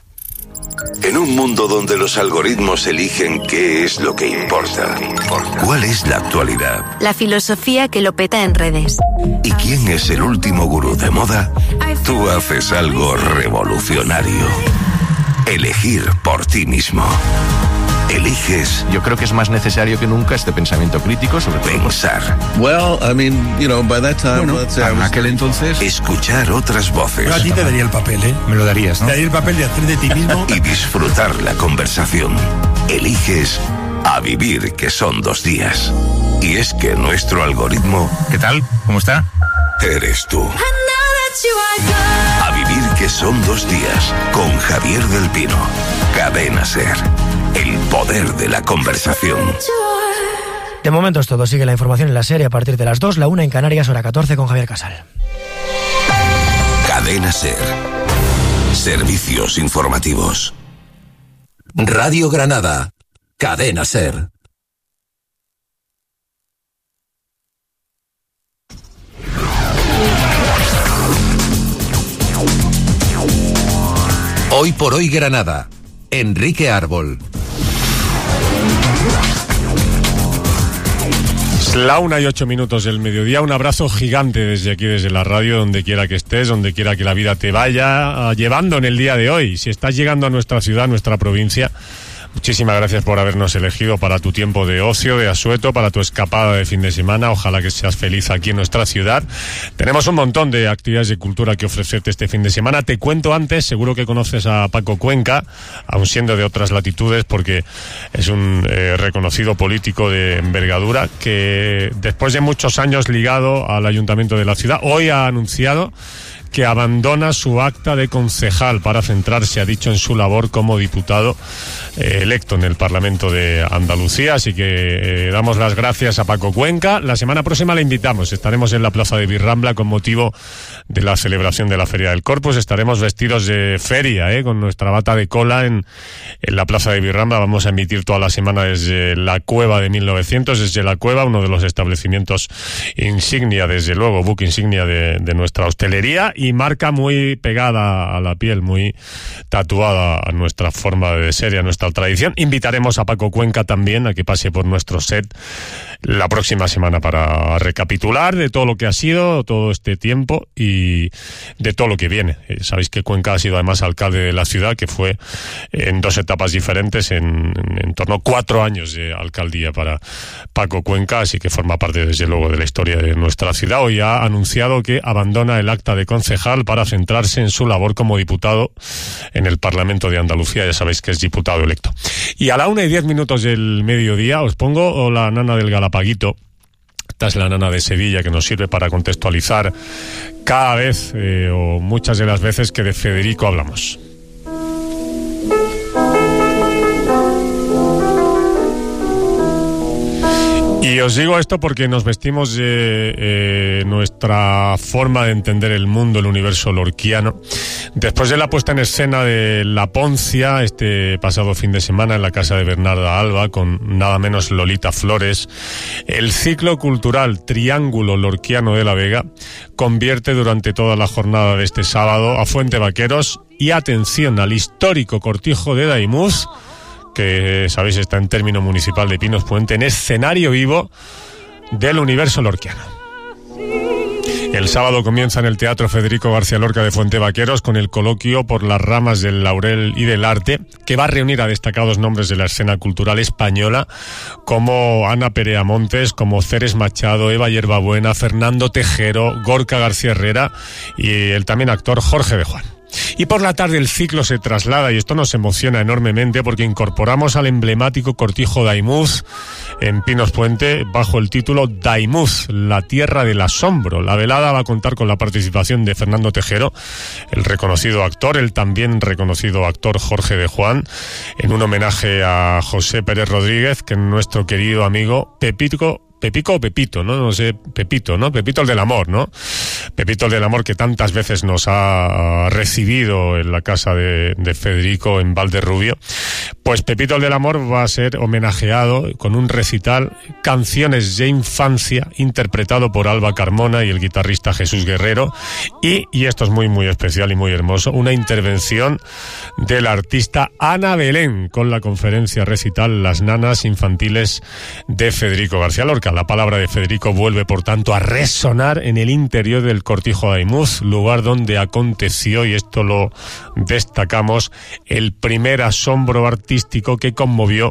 En un mundo donde los algoritmos eligen qué es lo que importa, ¿cuál es la actualidad? La filosofía que lo peta en redes. ¿Y quién es el último gurú de moda? Tú haces algo revolucionario. Elegir por ti mismo. Eliges. Yo creo que es más necesario que nunca este pensamiento crítico sobre pensar. Well, I mean, you know, by that time, bueno, let's say, en aquel entonces, escuchar otras voces. Yo a ti te daría el papel, ¿eh? Me lo darías, ¿no? Te daría el papel de hacer de ti mismo. Y disfrutar la conversación. Eliges a vivir, que son dos días. Y es que nuestro algoritmo... ¿Qué tal? ¿Cómo está? Eres tú. A vivir, que son dos días. Con Javier del Pino. Cadena SER. El poder de la conversación. De momento es todo. Sigue la información en la serie a partir de las dos, la una en Canarias, hora catorce, con Javier Casal. Cadena SER. Servicios informativos. Radio Granada. Cadena SER. Hoy por hoy Granada. Enrique Árbol. La una y ocho minutos del mediodía. Un abrazo gigante desde aquí, desde la radio, donde quiera que estés, donde quiera que la vida te vaya uh, llevando en el día de hoy. Si estás llegando a nuestra ciudad, a nuestra provincia, muchísimas gracias por habernos elegido para tu tiempo de ocio, de asueto, para tu escapada de fin de semana. Ojalá que seas feliz aquí en nuestra ciudad. Tenemos un montón de actividades de cultura que ofrecerte este fin de semana. Te cuento antes, seguro que conoces a Paco Cuenca, aun siendo de otras latitudes, porque es un eh, reconocido político de envergadura que después de muchos años ligado al ayuntamiento de la ciudad, hoy ha anunciado que abandona su acta de concejal para centrarse, ha dicho, en su labor como diputado eh, electo en el Parlamento de Andalucía. Así que eh, damos las gracias a Paco Cuenca. La semana próxima le invitamos. Estaremos en la Plaza de Birrambla con motivo de la celebración de la Feria del Corpus. Estaremos vestidos de feria, eh, con nuestra bata de cola en, en la Plaza de Birrambla. Vamos a emitir toda la semana desde la Cueva de mil novecientos, desde la Cueva, uno de los establecimientos insignia, desde luego, buque insignia de, de nuestra hostelería. y marca muy pegada a la piel, muy tatuada a nuestra forma de ser y a nuestra tradición. Invitaremos a Paco Cuenca también a que pase por nuestro set la próxima semana para recapitular de todo lo que ha sido todo este tiempo y de todo lo que viene. Eh, sabéis que Cuenca ha sido además alcalde de la ciudad, que fue en dos etapas diferentes, en, en, en torno a cuatro años de alcaldía para Paco Cuenca, así que forma parte desde luego de la historia de nuestra ciudad. Hoy ha anunciado que abandona el acta de concejal para centrarse en su labor como diputado en el Parlamento de Andalucía. Ya sabéis que es diputado electo. Y a la una y diez minutos del mediodía os pongo la nana del Galapaguito. Esta es la nana de Sevilla, que nos sirve para contextualizar cada vez eh, o muchas de las veces que de Federico hablamos. Y os digo esto porque nos vestimos de eh, nuestra forma de entender el mundo, el universo lorquiano. Después de la puesta en escena de La Poncia, este pasado fin de semana en la casa de Bernarda Alba, con nada menos Lolita Flores, el ciclo cultural Triángulo Lorquiano de la Vega convierte durante toda la jornada de este sábado a Fuente Vaqueros y atención al histórico cortijo de Daimús, que sabéis está en término municipal de Pinos Puente, en escenario vivo del universo lorquiano. El sábado comienza en el Teatro Federico García Lorca de Fuente Vaqueros con el coloquio Por las ramas del laurel y del arte, que va a reunir a destacados nombres de la escena cultural española como Ana Perea Montes, como Ceres Machado, Eva Yerbabuena, Fernando Tejero, Gorka García Herrera y el también actor Jorge de Juan. Y por la tarde el ciclo se traslada, y esto nos emociona enormemente, porque incorporamos al emblemático cortijo Daimús en Pinos Puente bajo el título Daimús, la tierra del asombro. La velada va a contar con la participación de Fernando Tejero, el reconocido actor, el también reconocido actor Jorge de Juan, en un homenaje a José Pérez Rodríguez, que nuestro querido amigo Pepito Pepico o Pepito, ¿no? No sé, Pepito, ¿no? Pepito el del amor, ¿no? Pepito el del amor, que tantas veces nos ha recibido en la casa de, de Federico en Valderrubio. Pues Pepito el del amor va a ser homenajeado con un recital Canciones de Infancia, interpretado por Alba Carmona y el guitarrista Jesús Guerrero. Y, y esto es muy, muy especial y muy hermoso, una intervención de la artista Ana Belén con la conferencia recital Las nanas infantiles de Federico García Lorca. La palabra de Federico vuelve, por tanto, a resonar en el interior del cortijo Daimús, lugar donde aconteció, y esto lo destacamos, el primer asombro artístico que conmovió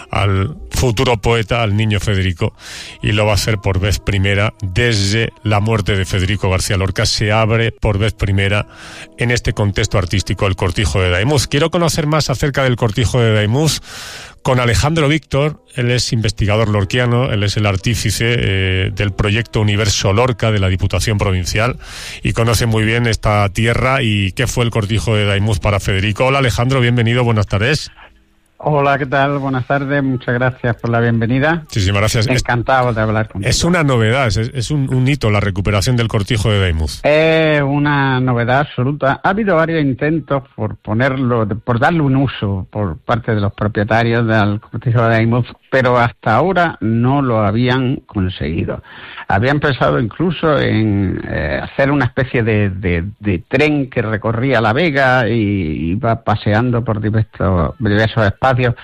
al futuro poeta, al niño Federico, y lo va a hacer por vez primera desde la muerte de Federico García Lorca. Se abre por vez primera en este contexto artístico el cortijo de Daimús. Quiero conocer más acerca del cortijo de Daimús con Alejandro Víctor. Él es investigador lorquiano, él es el artífice eh, del proyecto Universo Lorca de la Diputación Provincial y conoce muy bien esta tierra y qué fue el cortijo de Daimús para Federico. Hola Alejandro, bienvenido, buenas tardes. Hola, ¿qué tal? Buenas tardes, muchas gracias por la bienvenida. Muchísimas gracias. Encantado de hablar contigo. Es una novedad, es, es un, un hito la recuperación del cortijo de Daimús. Es una novedad absoluta. Ha habido varios intentos por ponerlo, por darle un uso por parte de los propietarios del cortijo de Daimús, pero hasta ahora no lo habían conseguido. Habían pensado incluso en eh, hacer una especie de, de, de tren que recorría la Vega y iba paseando por diversos, diversos espacios.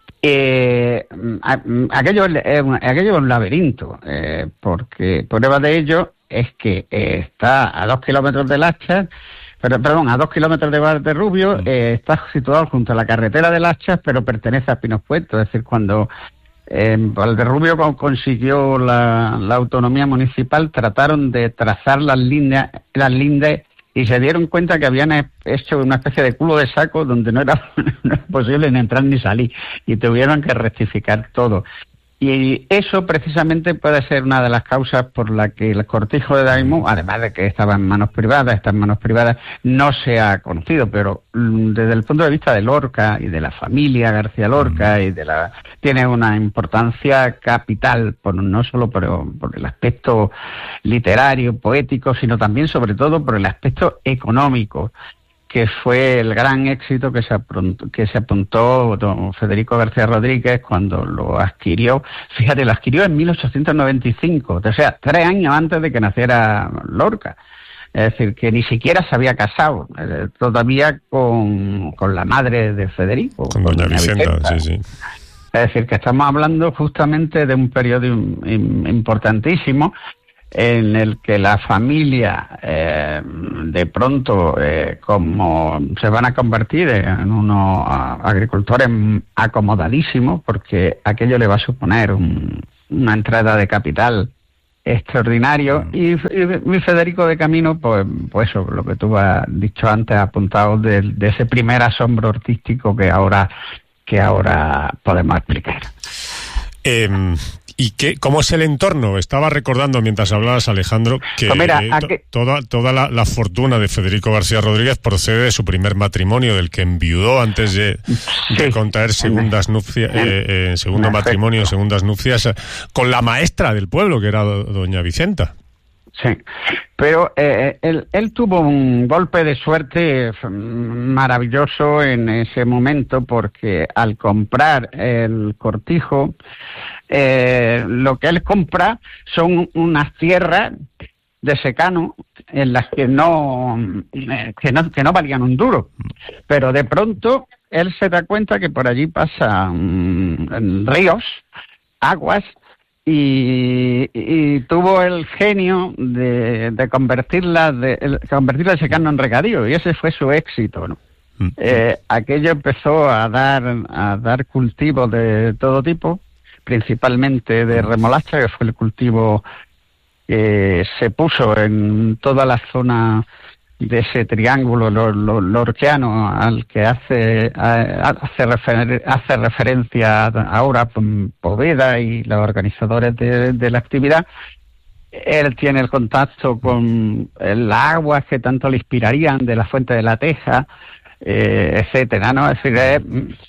Eh, aquello, eh, aquello es un laberinto, eh, porque prueba de ello es que eh, está a dos kilómetros del Hacha, pero, perdón, a dos kilómetros de Valderrubio, eh, está situado junto a la carretera del Hacha, pero pertenece a Pinos Puente. Es decir, cuando eh, Valderrubio consiguió la, la autonomía municipal, trataron de trazar las líneas, las lindes, y se dieron cuenta que habían hecho una especie de culo de saco donde no era, no era posible ni entrar ni salir, y tuvieron que rectificar todo. Y eso precisamente puede ser una de las causas por la que el cortijo de Daimús, además de que estaba en manos privadas, está en manos privadas, no se ha conocido, pero desde el punto de vista de Lorca y de la familia García Lorca y de la tiene una importancia capital, por, no solo por, por el aspecto literario, poético, sino también, sobre todo, por el aspecto económico, que fue el gran éxito que se apuntó, que se apuntó don Federico García Rodríguez cuando lo adquirió. Fíjate, lo adquirió en mil ochocientos noventa y cinco, o sea, tres años antes de que naciera Lorca. Es decir, que ni siquiera se había casado eh, todavía con, con la madre de Federico. Con, con doña Vicenta, Vicenta, sí, sí. Es decir, que estamos hablando justamente de un periodo in, importantísimo en el que la familia eh, de pronto eh, como se van a convertir en unos agricultores acomodadísimos, porque aquello le va a suponer un, una entrada de capital extraordinario. Mm. y, y Federico de camino, pues, pues eso, lo que tú has dicho antes, apuntado de, de ese primer asombro artístico que ahora que ahora podemos explicar. Eh, ¿Y qué, cómo es el entorno? Estaba recordando mientras hablabas, Alejandro, que pues mira, eh, to, que... toda, toda la, la fortuna de Federico García Rodríguez procede de su primer matrimonio, del que enviudó antes de, sí. de contraer segundas nupcias, eh, eh, segundo matrimonio, segundas nupcias, con la maestra del pueblo, que era do, doña Vicenta. Sí, pero eh, él, él tuvo un golpe de suerte maravilloso en ese momento, porque al comprar el cortijo, eh, lo que él compra son unas tierras de secano en las que no, eh, que no que no valían un duro, pero de pronto él se da cuenta que por allí pasan ríos, aguas, Y, y tuvo el genio de, de convertirla de, de convertirla el secano en regadío, y ese fue su éxito, ¿no? Mm. Eh, aquello empezó a dar a dar cultivos de todo tipo, principalmente de remolacha, que fue el cultivo que se puso en toda la zona de ese triángulo lorquiano al que hace hace, refer, hace referencia ahora Poveda y los organizadores de, de la actividad. Él tiene el contacto con las aguas que tanto le inspirarían de la Fuente de la Teja, eh, etcétera, ¿no? Es decir, es,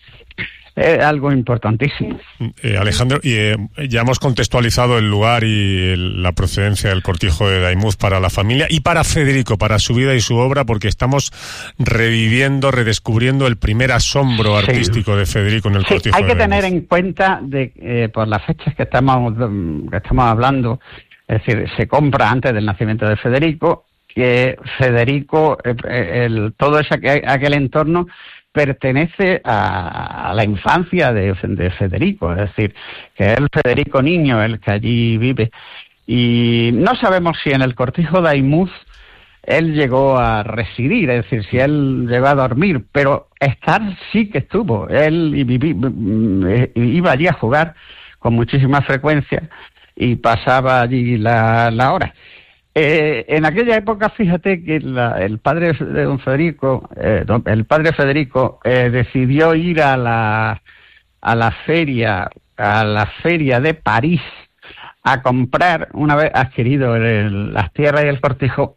es algo importantísimo. Eh, Alejandro, y eh, ya hemos contextualizado el lugar y el, la procedencia del cortijo de Daimús para la familia y para Federico, para su vida y su obra, porque estamos reviviendo, redescubriendo el primer asombro sí. artístico de Federico en el sí, cortijo de Daimús. Hay que tener en cuenta, de eh, por las fechas que estamos, que estamos hablando, es decir, se compra antes del nacimiento de Federico, que Federico, eh, el, todo ese, aquel entorno pertenece a, a la infancia de, de Federico, es decir, que es el Federico niño el que allí vive. Y no sabemos si en el cortijo de Daimús él llegó a residir, es decir, si él llegó a dormir, pero estar sí que estuvo. Él y viví, iba allí a jugar con muchísima frecuencia y pasaba allí la, la hora. Eh, en aquella época, fíjate que la, el padre de don Federico, eh, don, el padre Federico, eh, decidió ir a la a la feria, a la feria de París, a comprar, una vez adquirido el, las tierras y el cortijo,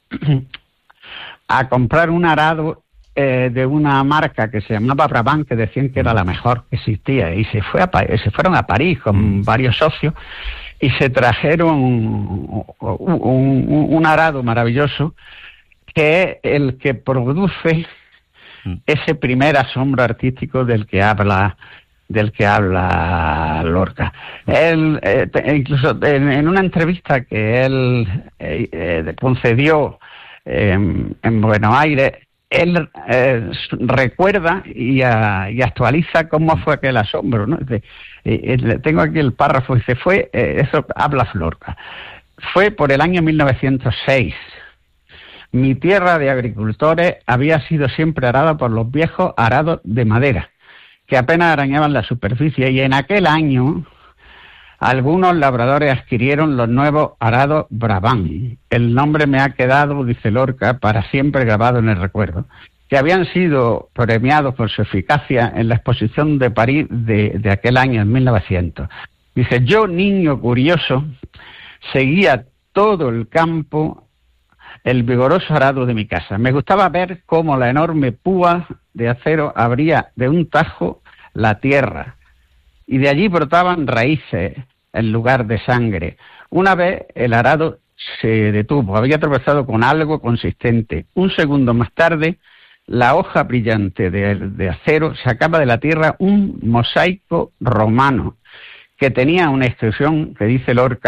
a comprar un arado eh, de una marca que se llamaba Brabant, que decían que era la mejor que existía, y se fue a se fueron a París con varios socios. Y se trajeron un, un, un arado maravilloso, que es el que produce ese primer asombro artístico del que habla del que habla Lorca. Él, eh, incluso en, en una entrevista que él eh, eh, concedió eh, en Buenos Aires, él eh, recuerda y, a, y actualiza cómo fue aquel asombro, ¿no? Dice, eh, tengo aquí el párrafo, dice, fue, eh, eso habla Lorca, fue por el año mil novecientos seis. Mi tierra de agricultores había sido siempre arada por los viejos arados de madera, que apenas arañaban la superficie, y en aquel año algunos labradores adquirieron los nuevos arados Brabant. El nombre me ha quedado, dice Lorca, para siempre grabado en el recuerdo, que habían sido premiados por su eficacia en la exposición de París de, de aquel año, en mil novecientos. Dice, yo, niño curioso, seguía todo el campo, el vigoroso arado de mi casa. Me gustaba ver cómo la enorme púa de acero abría de un tajo la tierra, y de allí brotaban raíces en lugar de sangre. Una vez el arado se detuvo, había tropezado con algo consistente. Un segundo más tarde, la hoja brillante de, de acero sacaba de la tierra un mosaico romano que tenía una inscripción que dice Lorca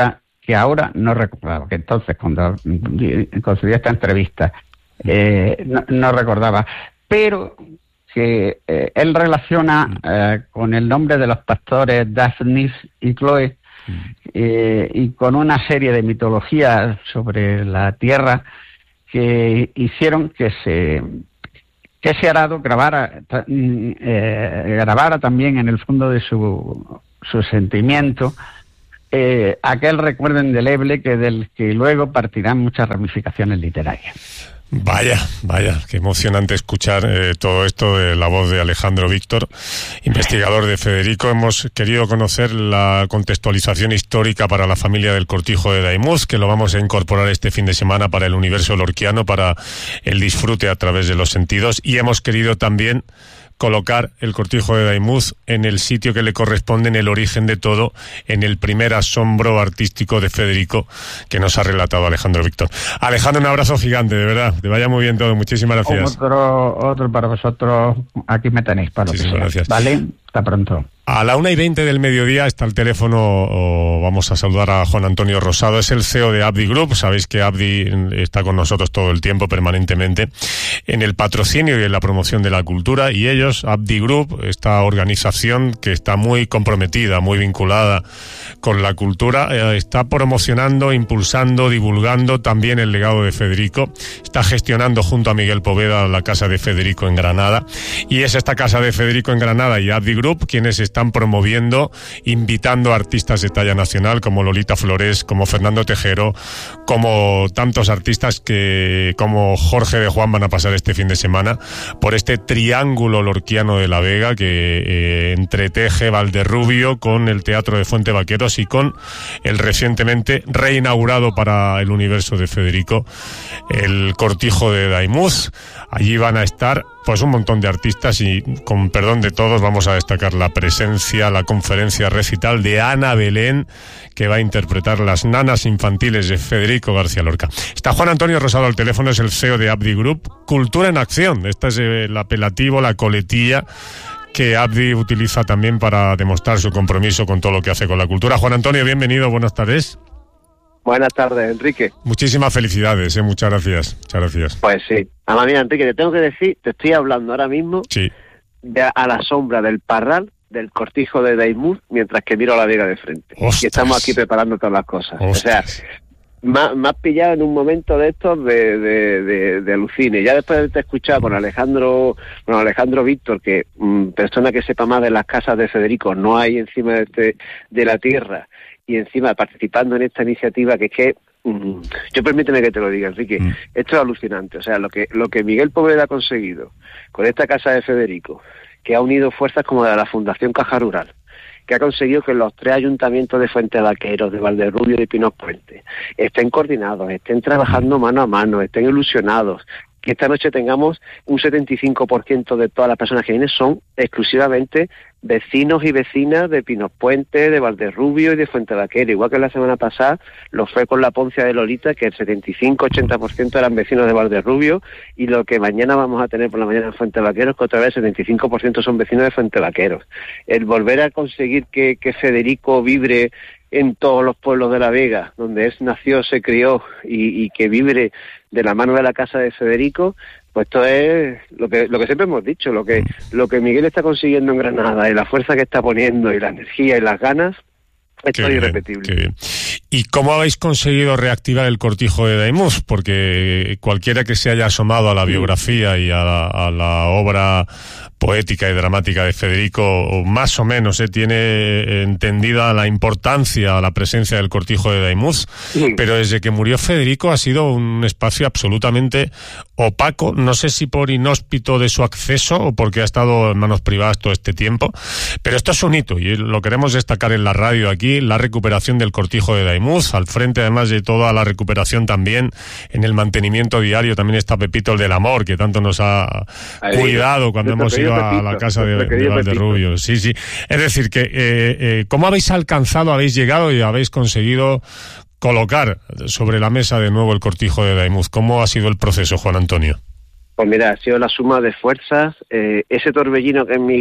que ahora no recordaba, que entonces cuando concedió esta entrevista eh, no, no recordaba, pero que eh, él relaciona eh, con el nombre de los pastores Daphnis y Chloe eh, y con una serie de mitologías sobre la tierra que hicieron que se que ese arado grabara eh, grabara también en el fondo de su, su sentimiento eh, aquel recuerdo indeleble que del que luego partirán muchas ramificaciones literarias. Vaya, vaya, qué emocionante escuchar eh, todo esto de la voz de Alejandro Víctor, investigador de Federico. Hemos querido conocer la contextualización histórica para la familia del Cortijo de Daimús, que lo vamos a incorporar este fin de semana para el universo lorquiano, para el disfrute a través de los sentidos, y hemos querido también colocar el Cortijo de Daimús en el sitio que le corresponde, en el origen de todo, en el primer asombro artístico de Federico que nos ha relatado Alejandro Víctor. Alejandro, un abrazo gigante, de verdad, te vaya muy bien todo, muchísimas gracias. Otro, otro para vosotros, aquí me tenéis para lo que sea. Gracias. Vale, hasta pronto. A la una y veinte del mediodía está el teléfono, o vamos a saludar a Juan Antonio Rosado, es el C E O de Abdi Group. Sabéis que Abdi está con nosotros todo el tiempo, permanentemente, en el patrocinio y en la promoción de la cultura, y ellos, Abdi Group, esta organización que está muy comprometida, muy vinculada con la cultura, eh, está promocionando, impulsando, divulgando también el legado de Federico, está gestionando junto a Miguel Poveda la Casa de Federico en Granada, y es esta Casa de Federico en Granada y Abdi Group quienes están están promoviendo, invitando a artistas de talla nacional como Lolita Flores, como Fernando Tejero, como tantos artistas que como Jorge de Juan van a pasar este fin de semana por este triángulo lorquiano de la Vega que eh, entreteje Valderrubio con el Teatro de Fuente Vaqueros y con el recientemente reinaugurado para el universo de Federico el Cortijo de Daimús. Allí van a estar pues un montón de artistas y, con perdón de todos, vamos a destacar la presencia, la conferencia recital de Ana Belén, que va a interpretar las nanas infantiles de Federico García Lorca. Está Juan Antonio Rosado al teléfono, es el C E O de Abdi Group. Cultura en acción, este es el apelativo, la coletilla que Abdi utiliza también para demostrar su compromiso con todo lo que hace con la cultura. Juan Antonio, bienvenido, buenas tardes. Buenas tardes, Enrique. Muchísimas felicidades, ¿eh? Muchas gracias. Muchas gracias. Pues sí. Además, mira, Enrique, te tengo que decir, te estoy hablando ahora mismo sí. de a la sombra del parral del Cortijo de Daimús mientras que miro a la Vega de frente. ¡Ostras! Y estamos aquí preparando todas las cosas. ¡Ostras! O sea, me, me has pillado en un momento de estos de, de, de, de alucine. Ya después de haberte escuchado con Alejandro, bueno, Alejandro Víctor, que mmm, persona que sepa más de las casas de Federico no hay encima de, este, de la tierra, y encima participando en esta iniciativa que es que mm, yo permíteme que te lo diga, Enrique, mm. esto es alucinante. O sea, lo que lo que Miguel Poveda ha conseguido con esta Casa de Federico, que ha unido fuerzas como la de la Fundación Caja Rural, que ha conseguido que los tres ayuntamientos de Fuente Vaqueros, de Valderrubio y de Pinos Puente estén coordinados, estén trabajando mano a mano, estén ilusionados, que esta noche tengamos un setenta y cinco por ciento de todas las personas que vienen son exclusivamente vecinos y vecinas de Pinos Puente, de Valderrubio y de Fuente Vaquero, igual que la semana pasada lo fue con la Poncia de Lolita, que el setenta y cinco a ochenta por ciento eran vecinos de Valderrubio, y lo que mañana vamos a tener por la mañana en Fuente Vaqueros, que otra vez el setenta y cinco por ciento son vecinos de Fuente Vaqueros. El volver a conseguir que, que Federico vibre en todos los pueblos de la Vega, donde él nació, se crió y, y que vibre de la mano de la Casa de Federico, pues esto es lo que lo que siempre hemos dicho, lo que lo que Miguel está consiguiendo en Granada y la fuerza que está poniendo y la energía y las ganas, esto es irrepetible. Qué bien. ¿Y cómo habéis conseguido reactivar el Cortijo de Daimús? Porque cualquiera que se haya asomado a la biografía y a la, a la obra poética y dramática de Federico, más o menos eh, tiene entendida la importancia, la presencia del Cortijo de Daimús, sí. Pero desde que murió Federico ha sido un espacio absolutamente opaco, no sé si por inhóspito de su acceso o porque ha estado en manos privadas todo este tiempo, pero esto es un hito y lo queremos destacar en la radio aquí, la recuperación del Cortijo de Daimús, al frente además de toda la recuperación también en el mantenimiento diario también está Pepito el del Amor, que tanto nos ha Ahí, cuidado cuando hemos ido a la casa de, de Valderrubio. Sí, sí. Es decir, que eh, eh, ¿cómo habéis alcanzado, habéis llegado y habéis conseguido colocar sobre la mesa de nuevo el Cortijo de Daimús? ¿Cómo ha sido el proceso, Juan Antonio? Pues mira, ha sido la suma de fuerzas, eh, ese torbellino que es Miguel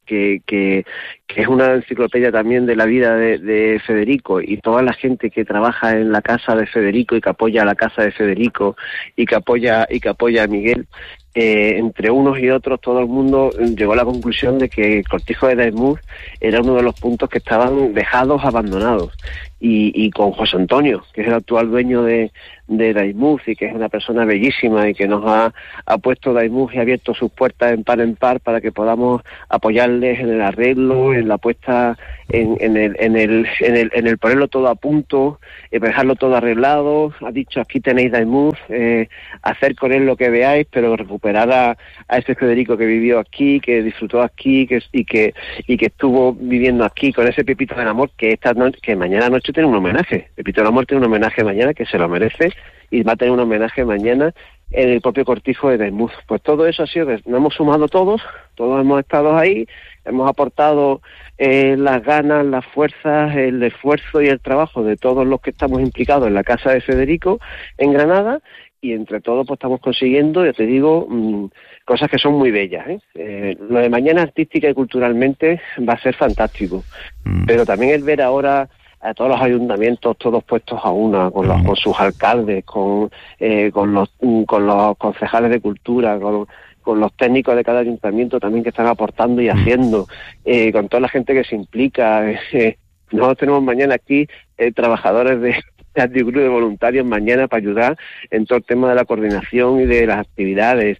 que, que, que es una enciclopedia también de la vida de, de Federico, y toda la gente que trabaja en la casa de Federico y que apoya a la casa de Federico y que apoya y que apoya a Miguel, eh, entre unos y otros todo el mundo llegó a la conclusión de que el cortijo de Daimús era uno de los puntos que estaban dejados, abandonados. Y, y con José Antonio, que es el actual dueño de, de Daimús y que es una persona bellísima y que nos ha, ha puesto Daimús y ha abierto sus puertas en par en par para que podamos apoyarles en el arreglo, en la puesta, en, en, el, en, el, en, el, en el ponerlo todo a punto, eh, dejarlo todo arreglado. Ha dicho, aquí tenéis Daimús, eh, hacer con él lo que veáis, pero recuperar a, a ese Federico que vivió aquí, que disfrutó aquí que, y, que, y que estuvo viviendo aquí con ese Pepito del Amor, que, esta no, que mañana noche tiene un homenaje. Pepito del Amor tiene un homenaje mañana que se lo merece, y va a tener un homenaje mañana en el propio cortijo de Daimús. Pues todo eso ha sido, nos hemos sumado todos, todos hemos estado ahí, hemos aportado eh, las ganas, las fuerzas, el esfuerzo y el trabajo de todos los que estamos implicados en la casa de Federico en Granada, y entre todos pues estamos consiguiendo, ya te digo, mmm, cosas que son muy bellas, ¿eh? Eh, lo de mañana artística y culturalmente va a ser fantástico, mm. pero también el ver ahora a todos los ayuntamientos todos puestos a una, con, los, con sus alcaldes, con eh, con los con los concejales de cultura, con, con los técnicos de cada ayuntamiento también que están aportando y haciendo, eh, con toda la gente que se implica. Eh, nosotros tenemos mañana aquí eh, trabajadores de de grupo de voluntarios mañana para ayudar en todo el tema de la coordinación y de las actividades,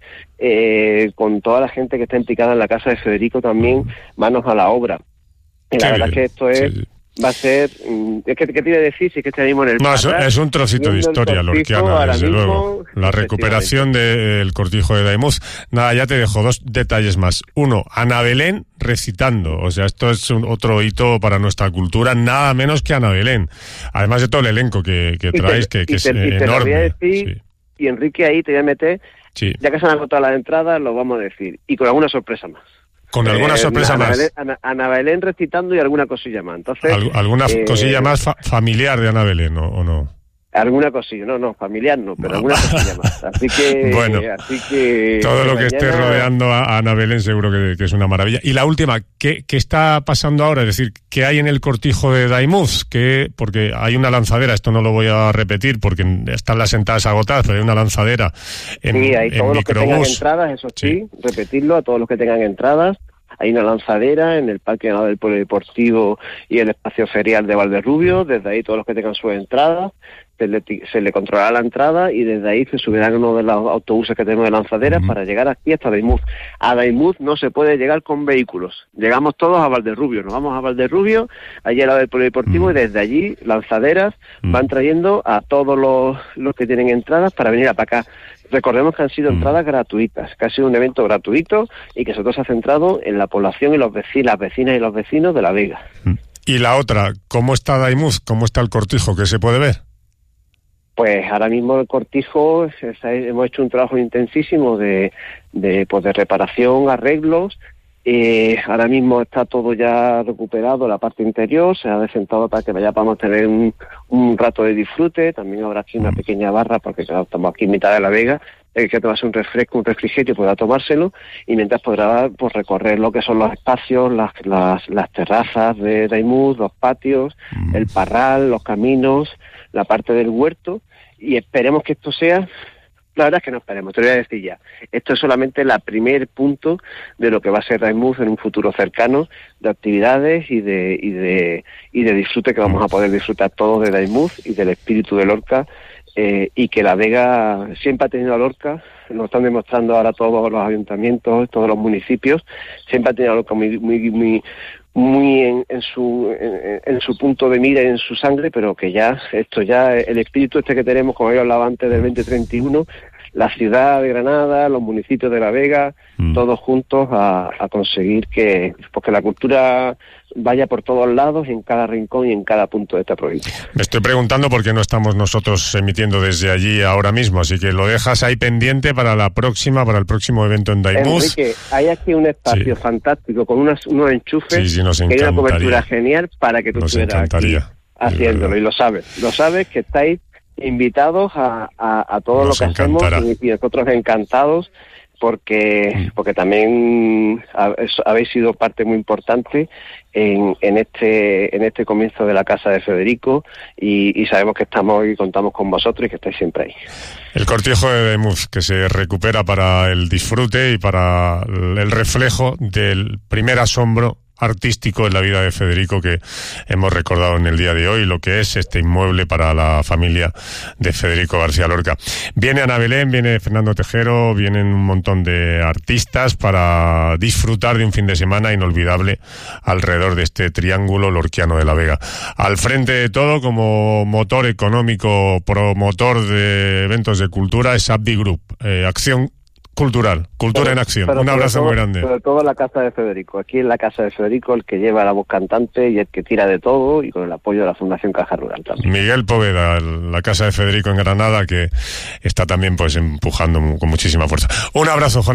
eh, con toda la gente que está implicada en la casa de Federico también, manos a la obra. Y la sí, verdad es que esto es... Sí. Va a ser... Es que, ¿qué te iba a decir? Si es que está mismo en el... No, es, es un trocito de historia lorquiana, desde mismo, luego. La recuperación del cortijo de Daimús. Nada, ya te dejo dos detalles más. Uno, Ana Belén recitando. O sea, esto es un, otro hito para nuestra cultura, nada menos que Ana Belén. Además de todo el elenco que, que traes, te, que, que te, es y te enorme. Lo voy a decir, sí. Y Enrique, ahí te voy a meter... Sí. Ya que se han agotado las entradas, lo vamos a decir. Y con alguna sorpresa más. Con alguna eh, sorpresa Ana más. Belén, Ana, Ana Belén recitando y alguna cosilla más. Entonces, Al, ¿Alguna eh, cosilla más fa familiar de Ana Belén, ¿no? ¿O no? Alguna cosilla, no, no, familiar no, pero alguna cosilla más. Así que, bueno, así que todo lo que mañana... esté rodeando a Ana Belén seguro que, que es una maravilla. Y la última, ¿qué, ¿qué está pasando ahora? Es decir, ¿qué hay en el cortijo de Daimús? ¿Qué, porque hay una lanzadera, esto no lo voy a repetir porque están las entradas agotadas, pero hay una lanzadera en Sí, hay en todos los que tengan entradas, eso sí, sí, repetirlo, a todos los que tengan entradas. Hay una lanzadera en el Parque del Polideportivo y el espacio ferial de Valderrubio. Desde ahí todos los que tengan sus entradas, se le, se le controlará la entrada y desde ahí se subirán uno de los autobuses que tenemos de lanzaderas uh-huh. para llegar aquí hasta Daimús. A Daimús no se puede llegar con vehículos. Llegamos todos a Valderrubio. Nos vamos a Valderrubio, allí al lado del Polideportivo, uh-huh. y desde allí lanzaderas uh-huh. van trayendo a todos los, los que tienen entradas para venir a para acá. Recordemos que han sido entradas gratuitas, que ha sido un evento gratuito y que sobre todo se ha centrado en la población y los vecinos, las vecinas y los vecinos de La Vega. Y la otra, ¿cómo está Daimús? ¿Cómo está el cortijo? ¿Qué se puede ver? Pues ahora mismo el cortijo, hemos hecho un trabajo intensísimo de, de, pues de reparación, arreglos. Eh, ahora mismo está todo ya recuperado, la parte interior se ha desentado para que vaya podamos tener un, un rato de disfrute. También habrá aquí una pequeña barra porque claro, estamos aquí en mitad de La Vega, el que tomarse un refresco, un refrigerio podrá tomárselo y mientras podrá pues recorrer lo que son los espacios, las, las, las terrazas de Daimús, los patios, el parral, los caminos, la parte del huerto, y esperemos que esto sea... La verdad es que no esperemos, te lo voy a decir ya. Esto es solamente el primer punto de lo que va a ser Daimús en un futuro cercano, de actividades y de y de y de disfrute que vamos a poder disfrutar todos de Daimús y del espíritu de Lorca, eh, y que La Vega siempre ha tenido a Lorca, lo están demostrando ahora todos los ayuntamientos, todos los municipios, siempre ha tenido a Lorca muy muy muy muy en, en su en, en su punto de mira y en su sangre, pero que ya esto ya el espíritu este que tenemos, como yo hablaba antes del veinte treinta y uno, la ciudad de Granada, los municipios de La Vega, mm. todos juntos a, a conseguir que porque la cultura vaya por todos lados, en cada rincón y en cada punto de esta provincia. Me estoy preguntando por qué no estamos nosotros emitiendo desde allí ahora mismo, así que lo dejas ahí pendiente para la próxima, para el próximo evento en Daimús. Enrique, hay aquí un espacio sí. fantástico con unas, unos enchufes, sí, sí, nos que hay una cobertura genial para que tú estuvieras aquí haciéndolo, y lo sabes, lo sabes que estáis invitados a, a, a todo nos lo que encantará. hacemos y, y nosotros encantados porque porque también habéis sido parte muy importante en, en este en este comienzo de la casa de Federico y, y sabemos que estamos y contamos con vosotros y que estáis siempre ahí. El cortijo de Demuz, que se recupera para el disfrute y para el reflejo del primer asombro artístico en la vida de Federico que hemos recordado en el día de hoy, lo que es este inmueble para la familia de Federico García Lorca. Viene Ana Belén, viene Fernando Tejero, vienen un montón de artistas para disfrutar de un fin de semana inolvidable alrededor de este triángulo lorquiano de la Vega. Al frente de todo, como motor económico, promotor de eventos de cultura, es Abdi Group, eh, Acción Cultural, cultura pero, en acción. Un abrazo todo, muy grande. Sobre todo la casa de Federico. Aquí en la casa de Federico el que lleva la voz cantante y el que tira de todo, y con el apoyo de la Fundación Caja Rural también. Miguel Poveda, la casa de Federico en Granada, que está también pues empujando con muchísima fuerza. Un abrazo, Juan.